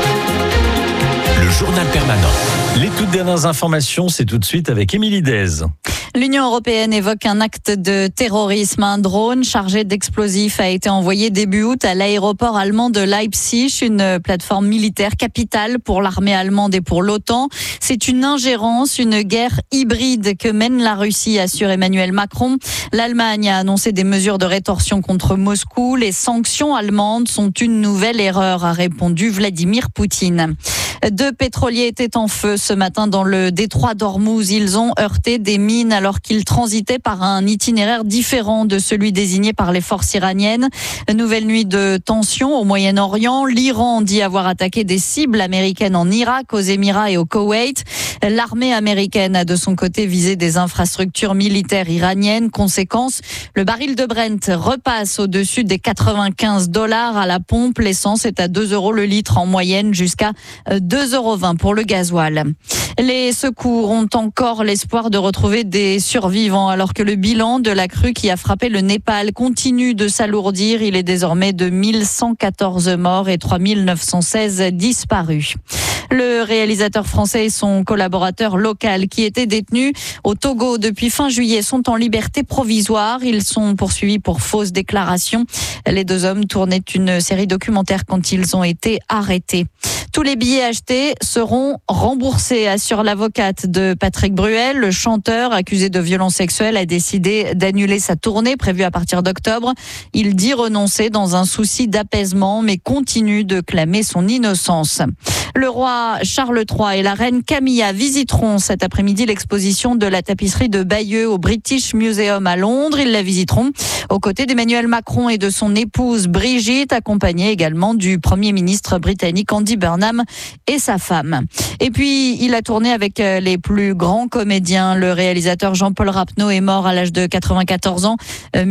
Le journal permanent. Les toutes dernières informations, c'est tout de suite avec Émilie Dez. L'Union européenne évoque un acte de terrorisme. Un drone chargé d'explosifs a été envoyé début août à l'aéroport allemand de Leipzig, une plateforme militaire capitale pour l'armée allemande et pour l'OTAN. C'est une ingérence, une guerre hybride que mène la Russie, assure Emmanuel Macron. L'Allemagne a annoncé des mesures de rétorsion contre Moscou. Les sanctions allemandes sont une nouvelle erreur, a répondu Vladimir Poutine. Deux pétroliers étaient en feu ce matin dans le détroit d'Ormuz. Ils ont heurté des mines alors qu'ils transitaient par un itinéraire différent de celui désigné par les forces iraniennes. Nouvelle nuit de tension au Moyen-Orient. L'Iran dit avoir attaqué des cibles américaines en Irak, aux Émirats et au Koweït. L'armée américaine a de son côté visé des infrastructures militaires iraniennes. Conséquence, le baril de Brent repasse au-dessus des quatre-vingt-quinze dollars à la pompe. L'essence est à deux euros le litre en moyenne, jusqu'à deux euros vingt pour le gasoil. Les secours ont encore l'espoir de retrouver des survivants alors que le bilan de la crue qui a frappé le Népal continue de s'alourdir. Il est désormais de mille cent quatorze morts et trois mille neuf cent seize disparus. Le réalisateur français et son collaborateur local qui étaient détenus au Togo depuis fin juillet sont en liberté provisoire. Ils sont poursuivis pour fausses déclarations. Les deux hommes tournaient une série documentaire quand ils ont été arrêtés. Tous les billets achetés seront remboursés, assure l'avocate de Patrick Bruel. Le chanteur accusé de violences sexuelles a décidé d'annuler sa tournée prévue à partir d'octobre. Il dit renoncer dans un souci d'apaisement, mais continue de clamer son innocence. Le roi Charles trois et la reine Camilla visiteront cet après-midi l'exposition de la tapisserie de Bayeux au British Museum à Londres. Ils la visiteront aux côtés d'Emmanuel Macron et de son épouse Brigitte, accompagnée également du Premier ministre britannique Andy Burnham et sa femme. Et puis, il a tourné avec les plus grands comédiens. Le réalisateur Jean-Paul Rapneau est mort à l'âge de quatre-vingt-quatorze ans,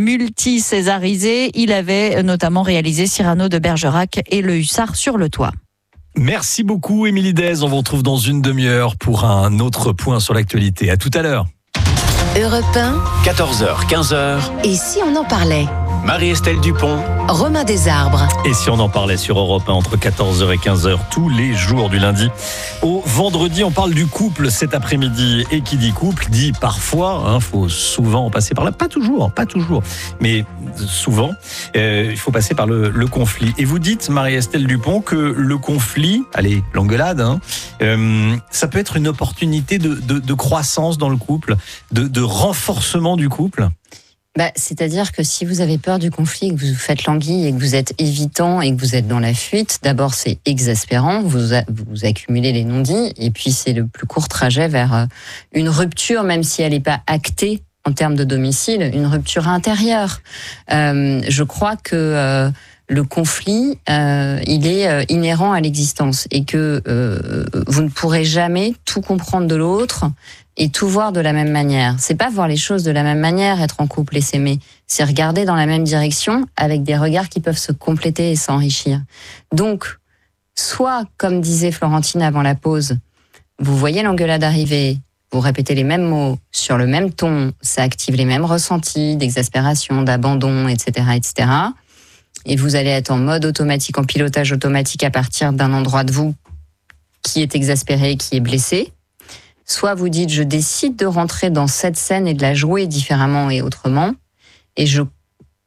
multi-césarisé. Il avait notamment réalisé Cyrano de Bergerac et Le Hussard sur le toit. Merci beaucoup, Émilie Dez. On vous retrouve dans une demi-heure pour un autre point sur l'actualité. À tout à l'heure. Europe un. quatorze heures, quinze heures. Et si on en parlait? Marie-Estelle Dupont. Romain Desarbres. Et si on en parlait sur Europe un entre quatorze heures et quinze heures tous les jours du lundi au vendredi, on parle du couple cet après-midi. Et qui dit couple dit parfois, il hein, faut souvent passer par là, pas toujours, pas toujours, mais souvent, euh, il faut passer par le, le conflit. Et vous dites, Marie-Estelle Dupont, que le conflit, allez, l'engueulade, hein, euh, ça peut être une opportunité de, de, de croissance dans le couple, de, de renforcement du couple. Bah, c'est-à-dire que si vous avez peur du conflit, que vous faites l'anguille et que vous êtes évitant et que vous êtes dans la fuite, d'abord c'est exaspérant, vous, a, vous accumulez les non-dits et puis c'est le plus court trajet vers une rupture, même si elle n'est pas actée en termes de domicile, une rupture intérieure. Euh, je crois que euh, le conflit, euh, il est euh, inhérent à l'existence et que euh, vous ne pourrez jamais tout comprendre de l'autre et tout voir de la même manière. C'est pas voir les choses de la même manière, être en couple et s'aimer. C'est regarder dans la même direction avec des regards qui peuvent se compléter et s'enrichir. Donc, soit, comme disait Florentine avant la pause, vous voyez l'engueulade arriver, vous répétez les mêmes mots sur le même ton, ça active les mêmes ressentis d'exaspération, d'abandon, et cetera, et cetera. Et vous allez être en mode automatique, en pilotage automatique à partir d'un endroit de vous qui est exaspéré, qui est blessé. Soit vous dites, je décide de rentrer dans cette scène et de la jouer différemment et autrement. Et je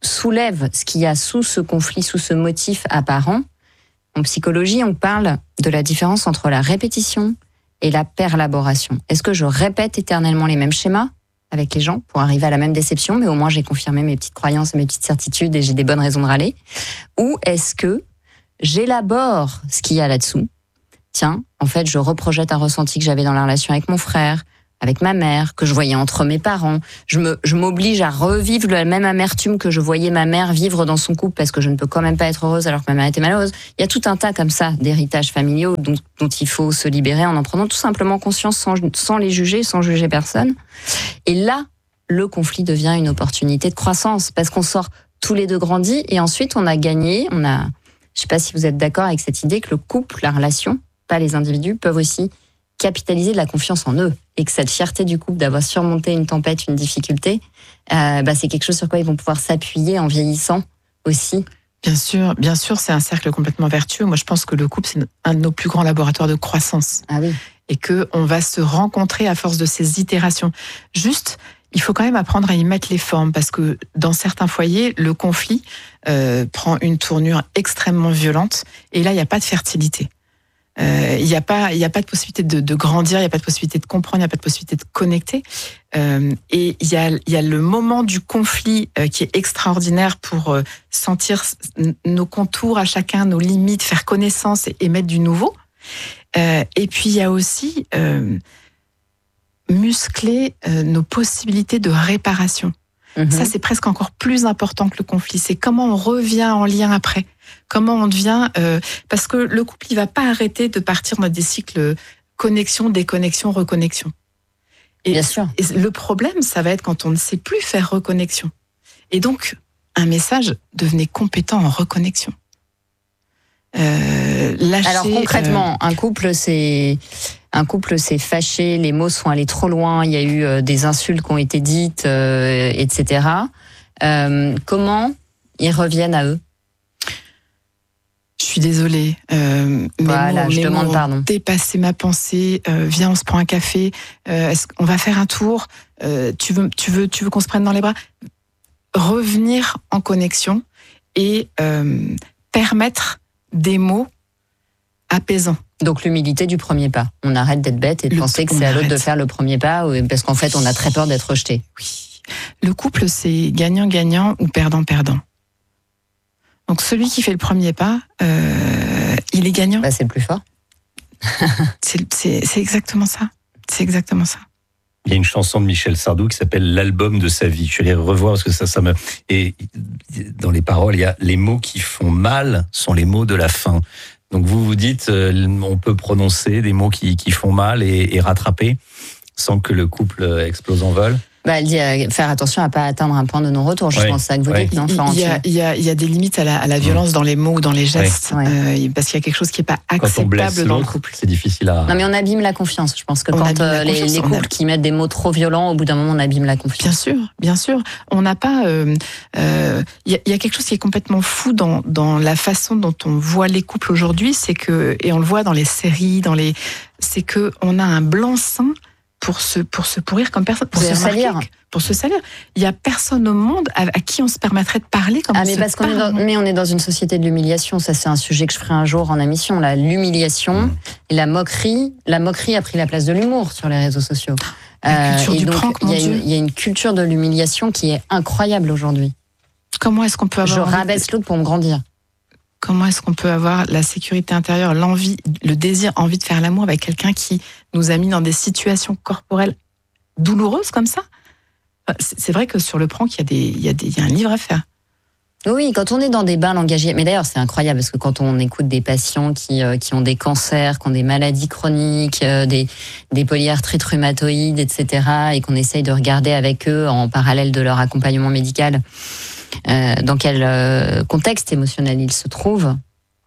soulève ce qu'il y a sous ce conflit, sous ce motif apparent. En psychologie, on parle de la différence entre la répétition et la perlaboration. Est-ce que je répète éternellement les mêmes schémas avec les gens pour arriver à la même déception, mais au moins j'ai confirmé mes petites croyances et mes petites certitudes et j'ai des bonnes raisons de râler? Ou est-ce que j'élabore ce qu'il y a là-dessous? Tiens, en fait, je reprojette un ressenti que j'avais dans la relation avec mon frère, avec ma mère, que je voyais entre mes parents. Je me, je m'oblige à revivre la même amertume que je voyais ma mère vivre dans son couple parce que je ne peux quand même pas être heureuse alors que ma mère était malheureuse. Il y a tout un tas comme ça d'héritages familiaux dont, dont il faut se libérer en en prenant tout simplement conscience sans, sans les juger, sans juger personne. Et là, le conflit devient une opportunité de croissance parce qu'on sort tous les deux grandis et ensuite on a gagné, on a, je sais pas si vous êtes d'accord avec cette idée que le couple, la relation, pas les individus, peuvent aussi capitaliser de la confiance en eux et que cette fierté du couple d'avoir surmonté une tempête, une difficulté, euh, bah, c'est quelque chose sur quoi ils vont pouvoir s'appuyer en vieillissant aussi. Bien sûr, bien sûr, c'est un cercle complètement vertueux. Moi, je pense que le couple, c'est un de nos plus grands laboratoires de croissance. Ah oui. Et qu'on va se rencontrer à force de ces itérations. Juste, il faut quand même apprendre à y mettre les formes parce que dans certains foyers, le conflit euh, prend une tournure extrêmement violente et là, il n'y a pas de fertilité. Il euh, n'y a pas, il y a pas de possibilité de, de grandir, il n'y a pas de possibilité de comprendre, il n'y a pas de possibilité de connecter. Euh, et il y a, il y a le moment du conflit euh, qui est extraordinaire pour euh, sentir nos contours à chacun, nos limites, faire connaissance et, et mettre du nouveau. Euh, et puis il y a aussi euh, muscler euh, nos possibilités de réparation. Mmh. Ça, c'est presque encore plus important que le conflit. C'est comment on revient en lien après. Comment on devient... Euh, parce que le couple, il va pas arrêter de partir dans des cycles connexion, déconnexion, reconnexion. Et, Bien sûr. Et le problème, ça va être quand on ne sait plus faire reconnexion. Et donc, un message, devenez compétent en reconnexion. Euh, lâcher, Alors concrètement, euh... un couple, c'est... Un couple s'est fâché, les mots sont allés trop loin, il y a eu euh, des insultes qui ont été dites, euh, et cetera. Euh, comment ils reviennent à eux? Je suis désolée. Euh, voilà, mots, je demande mots pardon. Dépasser ma pensée. Euh, viens, on se prend un café. Euh, est-ce qu'on va faire un tour? euh, Tu veux, tu veux, tu veux qu'on se prenne dans les bras? Revenir en connexion et euh, permettre des mots apaisants. Donc l'humilité du premier pas. On arrête d'être bête et de le, penser que c'est à l'autre de faire le premier pas parce qu'en fait on a très peur d'être rejeté. Oui. Le couple, c'est gagnant-gagnant ou perdant-perdant. Donc celui qui fait le premier pas, euh, il est gagnant. Bah, c'est le plus fort. c'est, c'est, c'est exactement ça. C'est exactement ça. Il y a une chanson de Michel Sardou qui s'appelle L'album de sa vie. Je vais les revoir parce que ça, ça me... Et dans les paroles, il y a les mots qui font mal sont les mots de la fin. Donc vous vous dites, euh, on peut prononcer des mots qui, qui font mal et, et rattraper sans que le couple explose en vol. Bah, elle dit euh, faire attention à pas atteindre un point de non-retour. Je ouais. pense ça que vous ouais. dites, non, il, il, y a, il, y a, il y a des limites à la, à la violence mmh. dans les mots ou dans les gestes, ouais. euh, parce qu'il y a quelque chose qui n'est pas acceptable dans le couple. C'est difficile à... Non, mais on abîme la confiance. Je pense que on quand euh, les, les couples a... qui mettent des mots trop violents, au bout d'un moment, on abîme la confiance. Bien sûr, bien sûr. On n'a pas... Il euh, euh, y, y a quelque chose qui est complètement fou dans, dans la façon dont on voit les couples aujourd'hui, c'est que, et on le voit dans les séries, dans les, c'est qu'on a un blanc-seing pour se, pour se pourrir comme personne, pour se salir. Pour se salir. Il n'y a personne au monde à, à qui on se permettrait de parler comme ah, on mais se parce qu'on parle. Est dans, mais on est dans une société de l'humiliation. Ça, c'est un sujet que je ferai un jour en émission. Là, l'humiliation mmh. et la moquerie. La moquerie a pris la place de l'humour sur les réseaux sociaux. La culture euh, et du donc, prank, mon Dieu. Il y a une culture de l'humiliation qui est incroyable aujourd'hui. Comment est-ce qu'on peut avoir... Je rabaisse l'autre pour me grandir. Comment est-ce qu'on peut avoir la sécurité intérieure, l'envie, le désir, envie de faire l'amour avec quelqu'un qui nous a mis dans des situations corporelles douloureuses comme ça? C'est vrai que sur le prank, il y a des, il y a des, il y a un livre à faire. Oui, quand on est dans des bains langagiers, mais d'ailleurs c'est incroyable parce que quand on écoute des patients qui euh, qui ont des cancers, qui ont des maladies chroniques, euh, des des polyarthrites rhumatoïdes, et cetera, et qu'on essaye de regarder avec eux en parallèle de leur accompagnement médical, euh, dans quel euh, contexte émotionnel ils se trouvent.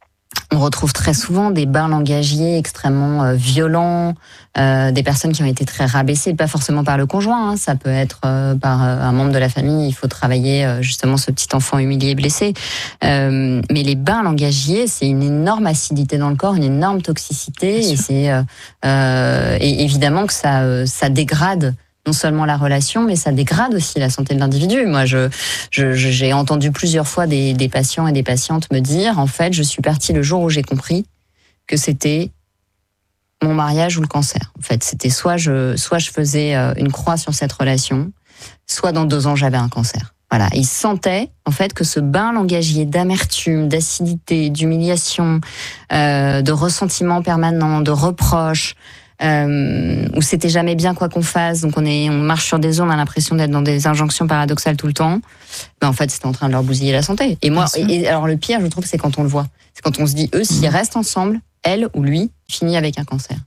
On retrouve très souvent des bains langagiers extrêmement euh, violents, euh, des personnes qui ont été très rabaissées, pas forcément par le conjoint, hein, ça peut être euh, par euh, un membre de la famille, il faut travailler euh, justement ce petit enfant humilié et blessé. Euh, mais les bains langagiers, c'est une énorme acidité dans le corps, une énorme toxicité, et c'est euh, euh, et évidemment que ça, euh, ça dégrade non seulement la relation, mais ça dégrade aussi la santé de l'individu. Moi, je, je, j'ai entendu plusieurs fois des, des patients et des patientes me dire, en fait, je suis partie le jour où j'ai compris que c'était mon mariage ou le cancer. En fait, c'était soit je, soit je faisais une croix sur cette relation, soit dans deux ans, j'avais un cancer. Voilà, ils sentaient en fait que ce bain langagier d'amertume, d'acidité, d'humiliation, euh, de ressentiment permanent, de reproches, euh, où c'était jamais bien quoi qu'on fasse, donc on est, on marche sur des œufs, on a l'impression d'être dans des injonctions paradoxales tout le temps. Ben en fait, c'était en train de leur bousiller la santé. Et moi, et, et alors le pire, je trouve, c'est quand on le voit, c'est quand on se dit eux, s'ils mmh. restent ensemble, elle ou lui finit avec un cancer.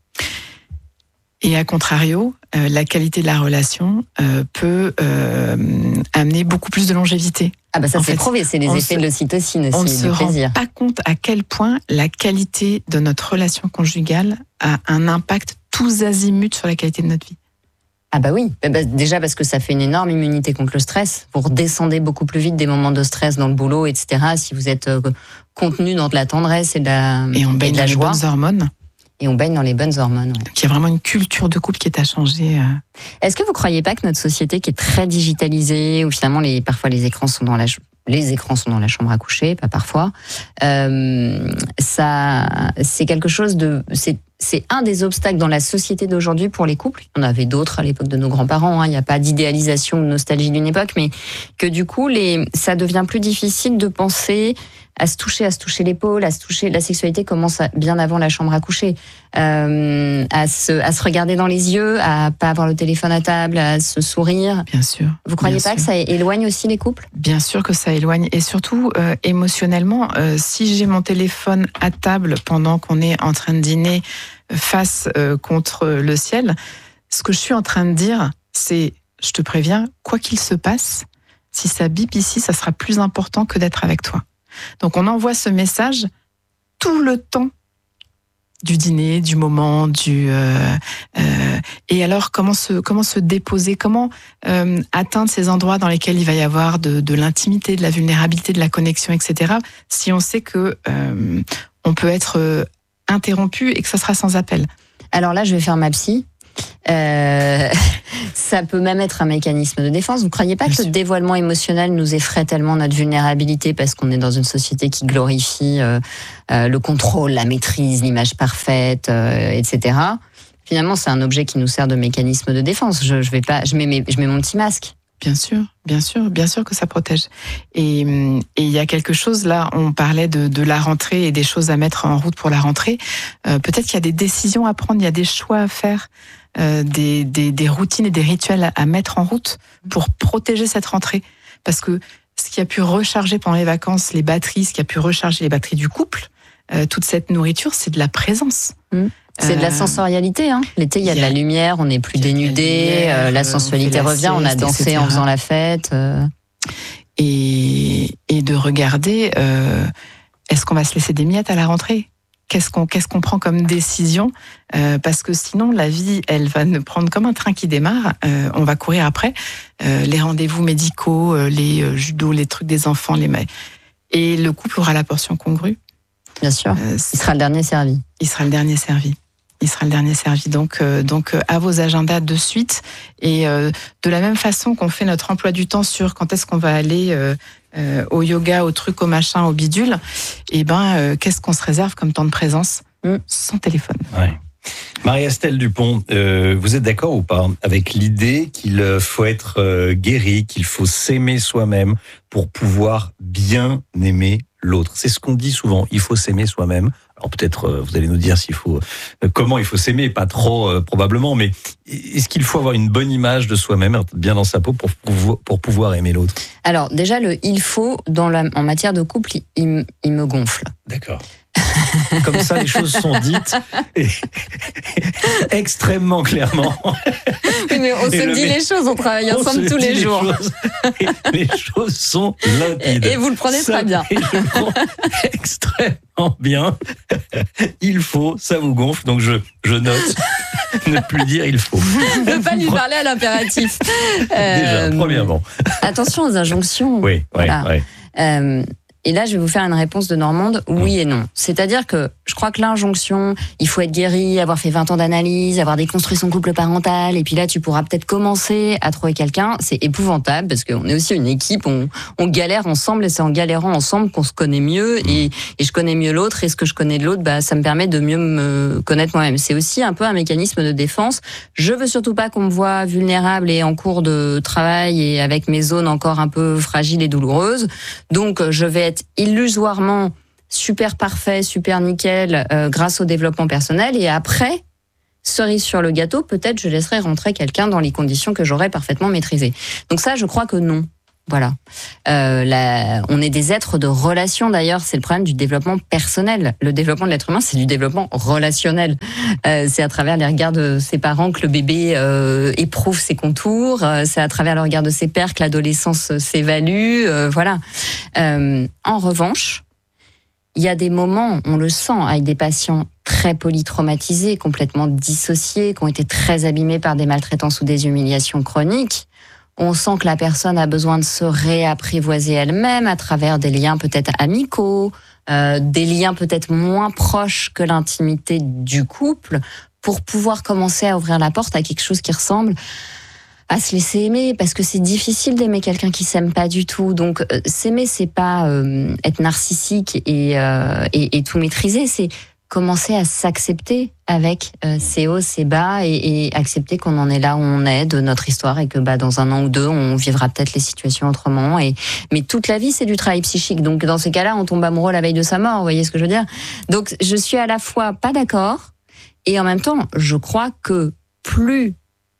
Et à contrario, euh, la qualité de la relation euh, peut euh, amener beaucoup plus de longévité. Ah bah ça en c'est fait, prouvé, c'est les effets se, de l'ocytocine aussi, on ne se plaisir. rend pas compte à quel point la qualité de notre relation conjugale a un impact tous azimuts sur la qualité de notre vie. Ah bah oui, bah déjà parce que ça fait une énorme immunité contre le stress. Vous redescendez beaucoup plus vite des moments de stress dans le boulot, et cetera. Si vous êtes euh, contenu dans de la tendresse et de la, et on baigne et de la dans joie. Les bonnes hormones. Et on baigne dans les bonnes hormones. Ouais. Donc il y a vraiment une culture de couple qui est à changer. Euh... Est-ce que vous croyez pas que notre société qui est très digitalisée, où finalement les, parfois les écrans sont dans la les écrans sont dans la chambre à coucher, pas parfois, euh, ça c'est quelque chose de c'est c'est un des obstacles dans la société d'aujourd'hui pour les couples. Il y en avait d'autres à l'époque de nos grands-parents. Hein. Il n'y a pas d'idéalisation ou de nostalgie d'une époque, mais que du coup, les, ça devient plus difficile de penser à se toucher, à se toucher l'épaule, à se toucher. La sexualité commence bien avant la chambre à coucher, euh, à se, à se regarder dans les yeux, à pas avoir le téléphone à table, à se sourire. Bien sûr. Vous croyez bien pas sûr. que ça éloigne aussi les couples ? Bien sûr que ça éloigne, et surtout euh, émotionnellement. Euh, si j'ai mon téléphone à table pendant qu'on est en train de dîner, face euh, contre le ciel, ce que je suis en train de dire, c'est, je te préviens, quoi qu'il se passe, si ça bip ici, ça sera plus important que d'être avec toi. Donc on envoie ce message tout le temps du dîner, du moment, du euh, euh, et alors comment se comment se déposer, comment euh, atteindre ces endroits dans lesquels il va y avoir de, de l'intimité, de la vulnérabilité, de la connexion, et cetera. Si on sait que euh, on peut être euh, interrompu et que ça sera sans appel. Alors là, je vais faire ma psy. Euh, ça peut même être un mécanisme de défense. Vous ne croyez pas Bien que sûr. Le dévoilement émotionnel nous effraie tellement notre vulnérabilité parce qu'on est dans une société qui glorifie euh, euh, le contrôle, la maîtrise, l'image parfaite, euh, et cetera. Finalement, c'est un objet qui nous sert de mécanisme de défense. Je, je vais pas, je mets, mes, je mets mon petit masque. Bien sûr, bien sûr, bien sûr que ça protège. Et il y a quelque chose, là, on parlait de, de la rentrée et des choses à mettre en route pour la rentrée. Euh, peut-être qu'il y a des décisions à prendre, il y a des choix à faire, euh, des, des, des routines et des rituels à, à mettre en route pour protéger cette rentrée. Parce que ce qui a pu recharger pendant les vacances les batteries, ce qui a pu recharger les batteries du couple, euh, toute cette nourriture, c'est de la présence. Mmh. C'est de la sensorialité. Hein. L'été, il y a de la lumière, on n'est plus dénudé, la, euh, la sensualité la revient, sieste, on a dansé et cetera en faisant la fête. Euh... Et, et de regarder, euh, est-ce qu'on va se laisser des miettes à la rentrée ? Qu'est-ce qu'on, qu'est-ce qu'on prend comme décision ? euh, Parce que sinon, la vie, elle va nous prendre comme un train qui démarre. Euh, on va courir après. Euh, les rendez-vous médicaux, euh, les euh, judos, les trucs des enfants, les ma... et le couple aura la portion congrue. Bien sûr, euh, il sera le dernier servi. Il sera le dernier servi. Il sera le dernier servi. Donc, euh, donc euh, à vos agendas de suite. Et euh, de la même façon qu'on fait notre emploi du temps sur quand est-ce qu'on va aller euh, euh, au yoga, au truc, au machin, au bidule, et ben, euh, qu'est-ce qu'on se réserve comme temps de présence mmh. sans téléphone. Ouais. Marie-Estelle Dupont, euh, vous êtes d'accord ou pas avec l'idée qu'il faut être euh, guéri, qu'il faut s'aimer soi-même pour pouvoir bien aimer l'autre? C'est ce qu'on dit souvent, il faut s'aimer soi-même. Alors peut-être, euh, vous allez nous dire s'il faut, euh, comment il faut s'aimer, pas trop euh, probablement, mais est-ce qu'il faut avoir une bonne image de soi-même, être bien dans sa peau pour pouvoir, pour pouvoir aimer l'autre? Alors déjà, le « il faut » dans la, en matière de couple, il, il me gonfle. D'accord. Comme ça, les choses sont dites et extrêmement clairement. Oui, mais on et se dit mec, les choses, on travaille ensemble tous les, les jours. Choses, les choses sont limpides. Et, et vous le prenez ça, très bien. Je le prends extrêmement bien. Il faut, ça vous gonfle, donc je, je note. Ne plus dire il faut. Ne pas lui parler à l'impératif. Déjà, euh, premièrement. Attention aux injonctions. Oui, oui, voilà. oui. Euh, Et là, je vais vous faire une réponse de Normande, oui et non. C'est-à-dire que je crois que l'injonction, il faut être guéri, avoir fait vingt ans d'analyse, avoir déconstruit son couple parental, et puis là, tu pourras peut-être commencer à trouver quelqu'un. C'est épouvantable, parce qu'on est aussi une équipe, on, on galère ensemble, et c'est en galérant ensemble qu'on se connaît mieux, et, et je connais mieux l'autre, et ce que je connais de l'autre, bah, ça me permet de mieux me connaître moi-même. C'est aussi un peu un mécanisme de défense. Je veux surtout pas qu'on me voit vulnérable et en cours de travail, et avec mes zones encore un peu fragiles et douloureuses. Donc, je vais être illusoirement super parfait, super nickel euh, grâce au développement personnel, et après, cerise sur le gâteau, peut-être je laisserai rentrer quelqu'un dans les conditions que j'aurais parfaitement maîtrisées. Donc ça, je crois que non. Voilà. Euh, la, on est des êtres de relation, d'ailleurs, c'est le problème du développement personnel. Le développement de l'être humain, c'est du développement relationnel. Euh, c'est à travers les regards de ses parents que le bébé euh, éprouve ses contours, euh, c'est à travers le regard de ses pères que l'adolescence s'évalue, euh, voilà. Euh, en revanche, il y a des moments, on le sent, avec des patients très polytraumatisés, complètement dissociés, qui ont été très abîmés par des maltraitances ou des humiliations chroniques. On sent que la personne a besoin de se réapprivoiser elle-même à travers des liens peut-être amicaux, euh, des liens peut-être moins proches que l'intimité du couple, pour pouvoir commencer à ouvrir la porte à quelque chose qui ressemble à se laisser aimer, parce que c'est difficile d'aimer quelqu'un qui s'aime pas du tout. Donc euh, s'aimer, c'est pas euh, être narcissique et, euh, et, et tout maîtriser, c'est commencer à s'accepter avec euh, ses hauts, ses bas, et, et accepter qu'on en est là où on est de notre histoire, et que bah dans un an ou deux, on vivra peut-être les situations autrement. Et mais toute la vie, c'est du travail psychique. Donc dans ces cas-là, on tombe amoureux la veille de sa mort. Vous voyez ce que je veux dire ? Donc je suis à la fois pas d'accord, et en même temps, je crois que plus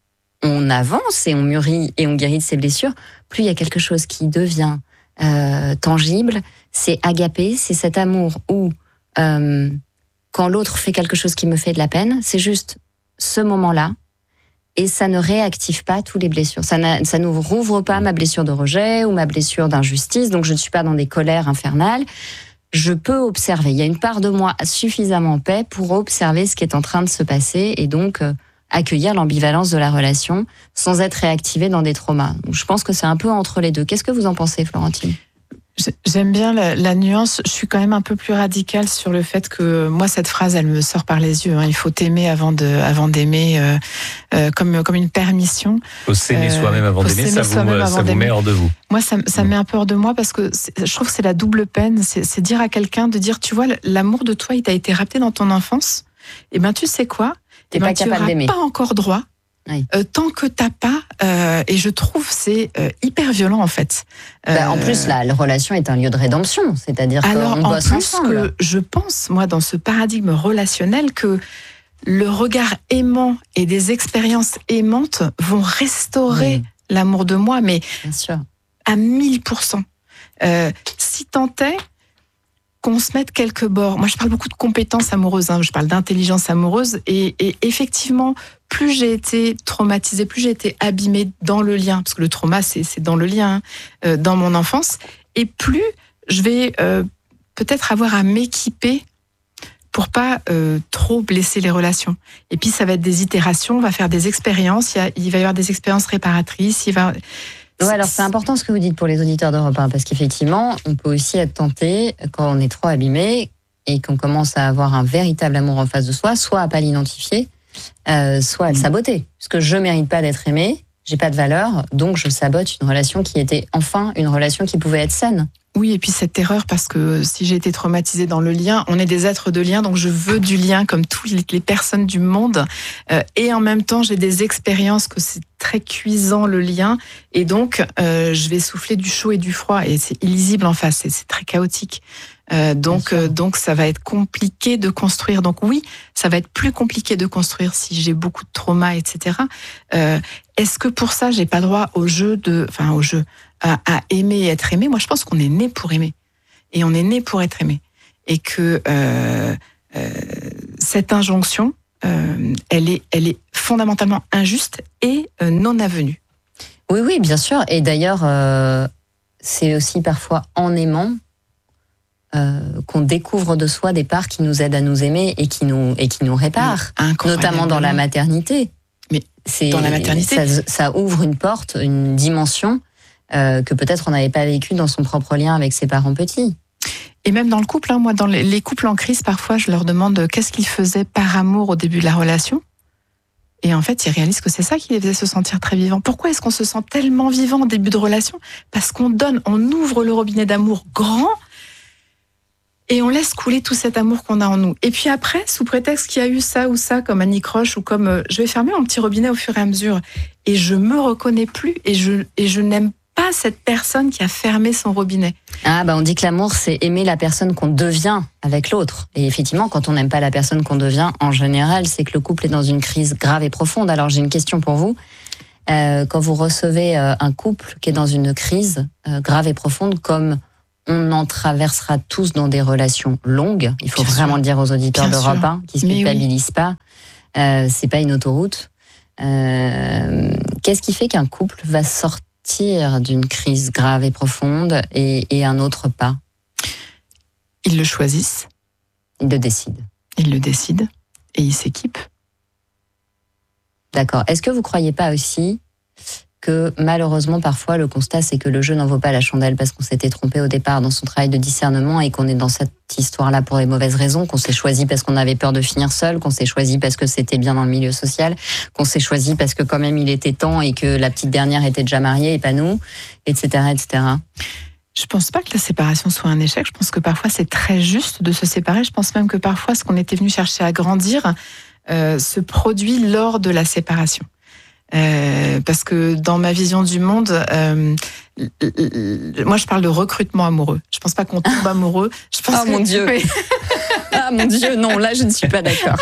on avance et on mûrit et on guérit de ses blessures, plus il y a quelque chose qui devient euh, tangible. C'est agapé, c'est cet amour où euh, quand l'autre fait quelque chose qui me fait de la peine, c'est juste ce moment-là, et ça ne réactive pas toutes les blessures. Ça, ça ne rouvre pas ma blessure de rejet ou ma blessure d'injustice, donc je ne suis pas dans des colères infernales. Je peux observer. Il y a une part de moi suffisamment en paix pour observer ce qui est en train de se passer, et donc euh, accueillir l'ambivalence de la relation sans être réactivé dans des traumas. Donc, je pense que c'est un peu entre les deux. Qu'est-ce que vous en pensez, Florentine ? J'aime bien la, la nuance. Je suis quand même un peu plus radicale sur le fait que moi, cette phrase, elle me sort par les yeux. Hein. Il faut aimer avant de, avant d'aimer, euh, euh, comme comme une permission. Il faut s'aimer euh, soi-même avant d'aimer. Ça vous, avant ça vous met hors de vous. Moi, ça, ça mmh. met un peu hors de moi, parce que je trouve que c'est la double peine. C'est, c'est dire à quelqu'un de dire, tu vois, l'amour de toi, il t'a été rapté dans ton enfance. Et ben, tu sais quoi ? T'es ben, pas tu capable d'aimer. Pas encore droit. Oui. Euh, tant que t'as pas, euh, et je trouve c'est euh, hyper violent en fait. Euh, bah, en plus, la, la relation est un lieu de rédemption, c'est-à-dire alors, qu'on bosse plus ensemble. Que je pense, moi, dans ce paradigme relationnel, que le regard aimant et des expériences aimantes vont restaurer oui. l'amour de moi, mais bien sûr. À mille pour cent. Euh, si tant est qu'on se mette quelques bords. Moi, je parle beaucoup de compétences amoureuses, hein. Je parle d'intelligence amoureuse, et, et effectivement, plus j'ai été traumatisée, plus j'ai été abîmée dans le lien, parce que le trauma, c'est, c'est dans le lien, hein, euh, dans mon enfance, et plus je vais euh, peut-être avoir à m'équiper pour pas euh, trop blesser les relations. Et puis, ça va être des itérations, on va faire des expériences, il, y a, il va y avoir des expériences réparatrices, il va... Ouais, alors c'est important ce que vous dites pour les auditeurs d'Europe un, parce qu'effectivement, on peut aussi être tenté, quand on est trop abîmé et qu'on commence à avoir un véritable amour en face de soi, soit à pas l'identifier, euh, soit à le saboter. Parce que je mérite pas d'être aimé, j'ai pas de valeur, donc je sabote une relation qui était enfin une relation qui pouvait être saine. Oui, et puis cette terreur, parce que si j'ai été traumatisée dans le lien, on est des êtres de lien, donc je veux du lien comme toutes les personnes du monde. Euh, et en même temps, j'ai des expériences que c'est très cuisant le lien, et donc euh, je vais souffler du chaud et du froid, et c'est illisible en face, c'est, c'est très chaotique. Euh, donc, euh, donc ça va être compliqué de construire. Donc oui, ça va être plus compliqué de construire si j'ai beaucoup de trauma, et cetera. Euh, est-ce que pour ça, j'ai pas droit au jeu de, enfin au jeu à, à aimer et être aimé ? Moi, je pense qu'on est né pour aimer, et on est né pour être aimé, et que euh, euh, cette injonction, euh, elle est, elle est fondamentalement injuste et euh, non avenue. Oui, oui, bien sûr. Et d'ailleurs, euh, c'est aussi parfois en aimant Euh, qu'on découvre de soi des parts qui nous aident à nous aimer et qui nous, et qui nous réparent, notamment dans la maternité. Mais c'est, dans la maternité, ça, ça ouvre une porte, une dimension euh, que peut-être on n'avait pas vécue dans son propre lien avec ses parents petits. Et même dans le couple, hein, moi, dans les, les couples en crise, parfois, je leur demande qu'est-ce qu'ils faisaient par amour au début de la relation. Et en fait, ils réalisent que c'est ça qui les faisait se sentir très vivants. Pourquoi est-ce qu'on se sent tellement vivant au début de relation ? Parce qu'on donne, on ouvre le robinet d'amour grand et on laisse couler tout cet amour qu'on a en nous. Et puis après, sous prétexte qu'il y a eu ça ou ça, comme Annie Croche, ou comme euh, je vais fermer mon petit robinet au fur et à mesure, et je me reconnais plus, et je, et je n'aime pas cette personne qui a fermé son robinet. Ah bah on dit que l'amour c'est aimer la personne qu'on devient avec l'autre. Et effectivement, quand on n'aime pas la personne qu'on devient, en général, c'est que le couple est dans une crise grave et profonde. Alors j'ai une question pour vous. Euh, quand vous recevez euh, un couple qui est dans une crise euh, grave et profonde, comme on en traversera tous dans des relations longues, il faut Bien vraiment sûr. le dire aux auditeurs Bien d'Europe un, qui ne se culpabilisent oui. pas, euh, c'est pas une autoroute. Euh, qu'est-ce qui fait qu'un couple va sortir d'une crise grave et profonde et, et un autre pas? Ils le choisissent. Ils le décident. Ils le décident et ils s'équipent. D'accord. Est-ce que vous ne croyez pas aussi que malheureusement parfois le constat c'est que le jeu n'en vaut pas la chandelle parce qu'on s'était trompé au départ dans son travail de discernement et qu'on est dans cette histoire-là pour les mauvaises raisons, qu'on s'est choisi parce qu'on avait peur de finir seul, qu'on s'est choisi parce que c'était bien dans le milieu social, qu'on s'est choisi parce que quand même il était temps et que la petite dernière était déjà mariée et pas nous, et cetera, et cetera. Je pense pas que la séparation soit un échec. Je pense que parfois c'est très juste de se séparer. Je pense même que parfois ce qu'on était venu chercher à grandir euh, se produit lors de la séparation. Euh, parce que dans ma vision du monde, euh, moi je parle de recrutement amoureux. Je pense pas qu'on tombe amoureux. Je pense oh que... mon Dieu. Ah mon Dieu, non, là je ne suis pas d'accord.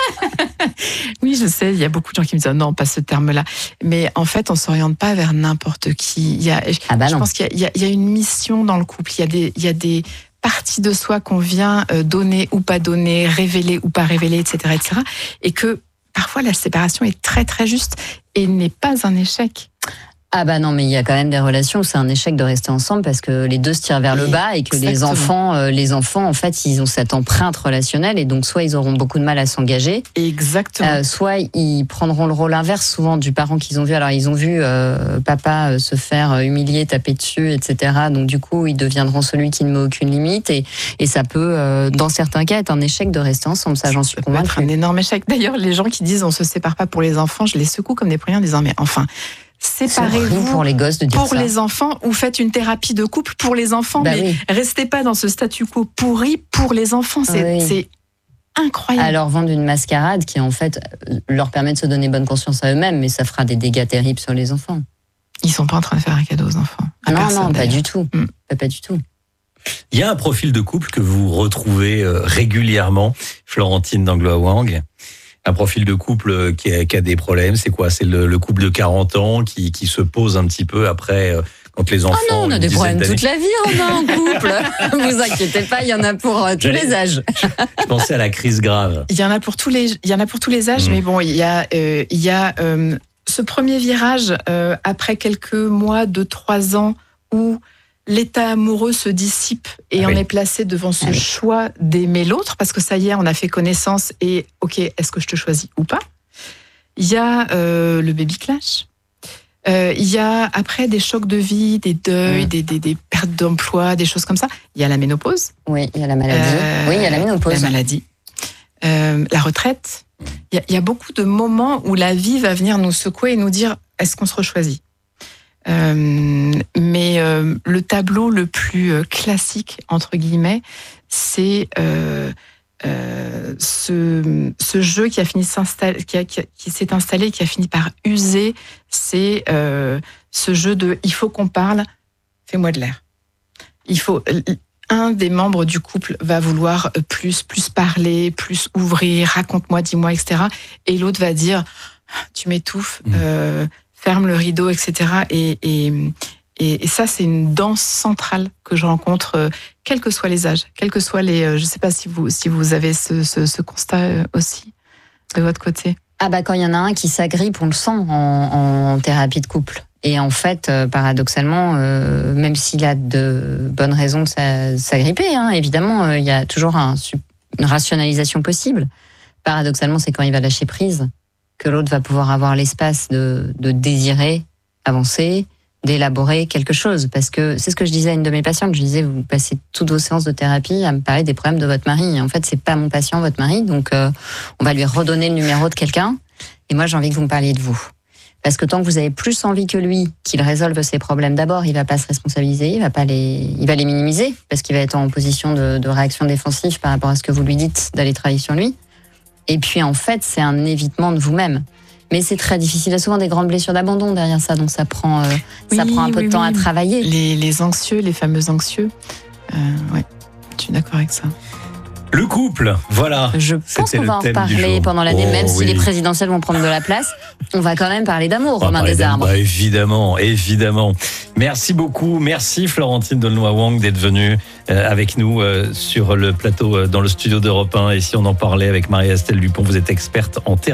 Oui, je sais, il y a beaucoup de gens qui me disent non, pas ce terme-là. Mais en fait, on s'oriente pas vers n'importe qui. Il y a, ah bah je non. pense qu'il y a, il y a, il y a une mission dans le couple. Il y a des, il y a des parties de soi qu'on vient donner ou pas donner, révéler ou pas révéler, et cetera, et cetera. Et que parfois la séparation est très très juste et n'est pas un échec. Ah bah non, mais il y a quand même des relations où c'est un échec de rester ensemble parce que les deux se tirent vers le bas et que Exactement. les enfants, euh, les enfants, en fait, ils ont cette empreinte relationnelle et donc soit ils auront beaucoup de mal à s'engager. Exactement. Euh, soit ils prendront le rôle inverse souvent du parent qu'ils ont vu. Alors ils ont vu euh, papa euh, se faire humilier, taper dessus, et cetera. Donc du coup, ils deviendront celui qui ne met aucune limite et, et ça peut, euh, dans certains cas, être un échec de rester ensemble. Ça, j'en suis convaincue. Ça peut être un énorme échec. D'ailleurs, les gens qui disent on se sépare pas pour les enfants, je les secoue comme des premiers en disant mais enfin. Séparez-vous pour les gosses de dire pour ça. les enfants ou faites une thérapie de couple pour les enfants, bah mais oui. restez pas dans ce statu quo pourri pour les enfants. C'est, oui. c'est incroyable. Alors vendre une mascarade qui en fait leur permet de se donner bonne conscience à eux-mêmes, mais ça fera des dégâts terribles sur les enfants. Ils sont pas en train de faire un cadeau aux enfants. Non, personne, non, pas du tout. Mm. Pas, pas du tout. Il y a un profil de couple que vous retrouvez régulièrement, Florentine d'Anglo-Wang. Un profil de couple qui a, qui a des problèmes, c'est quoi? C'est le, le couple de quarante ans qui, qui se pose un petit peu après, euh, quand les enfants... Ah non, on a des problèmes toute la vie, on a un couple. Vous inquiétez pas, il y en a pour euh, tous J'allais, les âges. Je pensais à la crise grave. Il y en a pour tous les, il y en a pour tous les âges, mmh. mais bon, il y a, euh, il y a euh, ce premier virage euh, après quelques mois, deux, trois ans, où l'état amoureux se dissipe et ah oui. on est placé devant ce ah oui. choix d'aimer l'autre parce que ça y est, on a fait connaissance et ok, est-ce que je te choisis ou pas? Il y a euh, le baby clash. Euh, il y a après des chocs de vie, des deuils, mmh. des, des, des pertes d'emploi, des choses comme ça. Il y a la ménopause. Oui, il y a la maladie. Euh, oui, il y a la ménopause. La maladie. Euh, la retraite. Il y, a, il y a beaucoup de moments où la vie va venir nous secouer et nous dire est-ce qu'on se rechoisit? Euh, mais euh, le tableau le plus euh, classique entre guillemets, c'est euh, euh, ce, ce jeu qui a fini s'installer, qui, a, qui, a, qui s'est installé, qui a fini par user. C'est euh, ce jeu de il faut qu'on parle, fais-moi de l'air. Il faut un des membres du couple va vouloir plus, plus parler, plus ouvrir, raconte-moi, dis-moi, et cetera. Et l'autre va dire tu m'étouffes. Mmh. Euh, ferme le rideau, et cetera. Et, et, et, et ça, c'est une danse centrale que je rencontre, euh, quels que soient les âges, quels que soient les... Euh, je ne sais pas si vous, si vous avez ce, ce, ce constat euh, aussi, de votre côté. Ah bah quand il y en a un qui s'agrippe, on le sent en, en thérapie de couple. Et en fait, euh, paradoxalement, euh, même s'il a de bonnes raisons de s'agripper, hein, évidemment, il euh, y a toujours un, une rationalisation possible. Paradoxalement, c'est quand il va lâcher prise que l'autre va pouvoir avoir l'espace de, de désirer avancer, d'élaborer quelque chose. Parce que c'est ce que je disais à une de mes patientes. Je disais, vous passez toutes vos séances de thérapie à me parler des problèmes de votre mari. Et en fait, c'est pas mon patient, votre mari. Donc, euh, on va lui redonner le numéro de quelqu'un. Et moi, j'ai envie que vous me parliez de vous. Parce que tant que vous avez plus envie que lui qu'il résolve ses problèmes d'abord, il va pas se responsabiliser, il va pas les, il va les minimiser parce qu'il va être en position de, de réaction défensive par rapport à ce que vous lui dites d'aller travailler sur lui. Et puis en fait, c'est un évitement de vous-même. Mais c'est très difficile. Il y a souvent des grandes blessures d'abandon derrière ça, donc ça prend, euh, oui, ça prend un peu oui, de temps oui. à travailler. Les, les anxieux, les fameux anxieux. Euh, ouais, je suis d'accord avec ça. Le couple, voilà. Je pense qu'on va en reparler pendant l'année, oh, même oui. si les présidentielles vont prendre de la place. On va quand même parler d'amour, Romain Desarbres. Bah, évidemment, évidemment. Merci beaucoup. Merci Florentine D'aulnoy-Wang d'être venue euh, avec nous euh, sur le plateau, euh, dans le studio d'Europe un. Et si on en parlait avec Marie-Estelle Dupont, vous êtes experte en thérapie.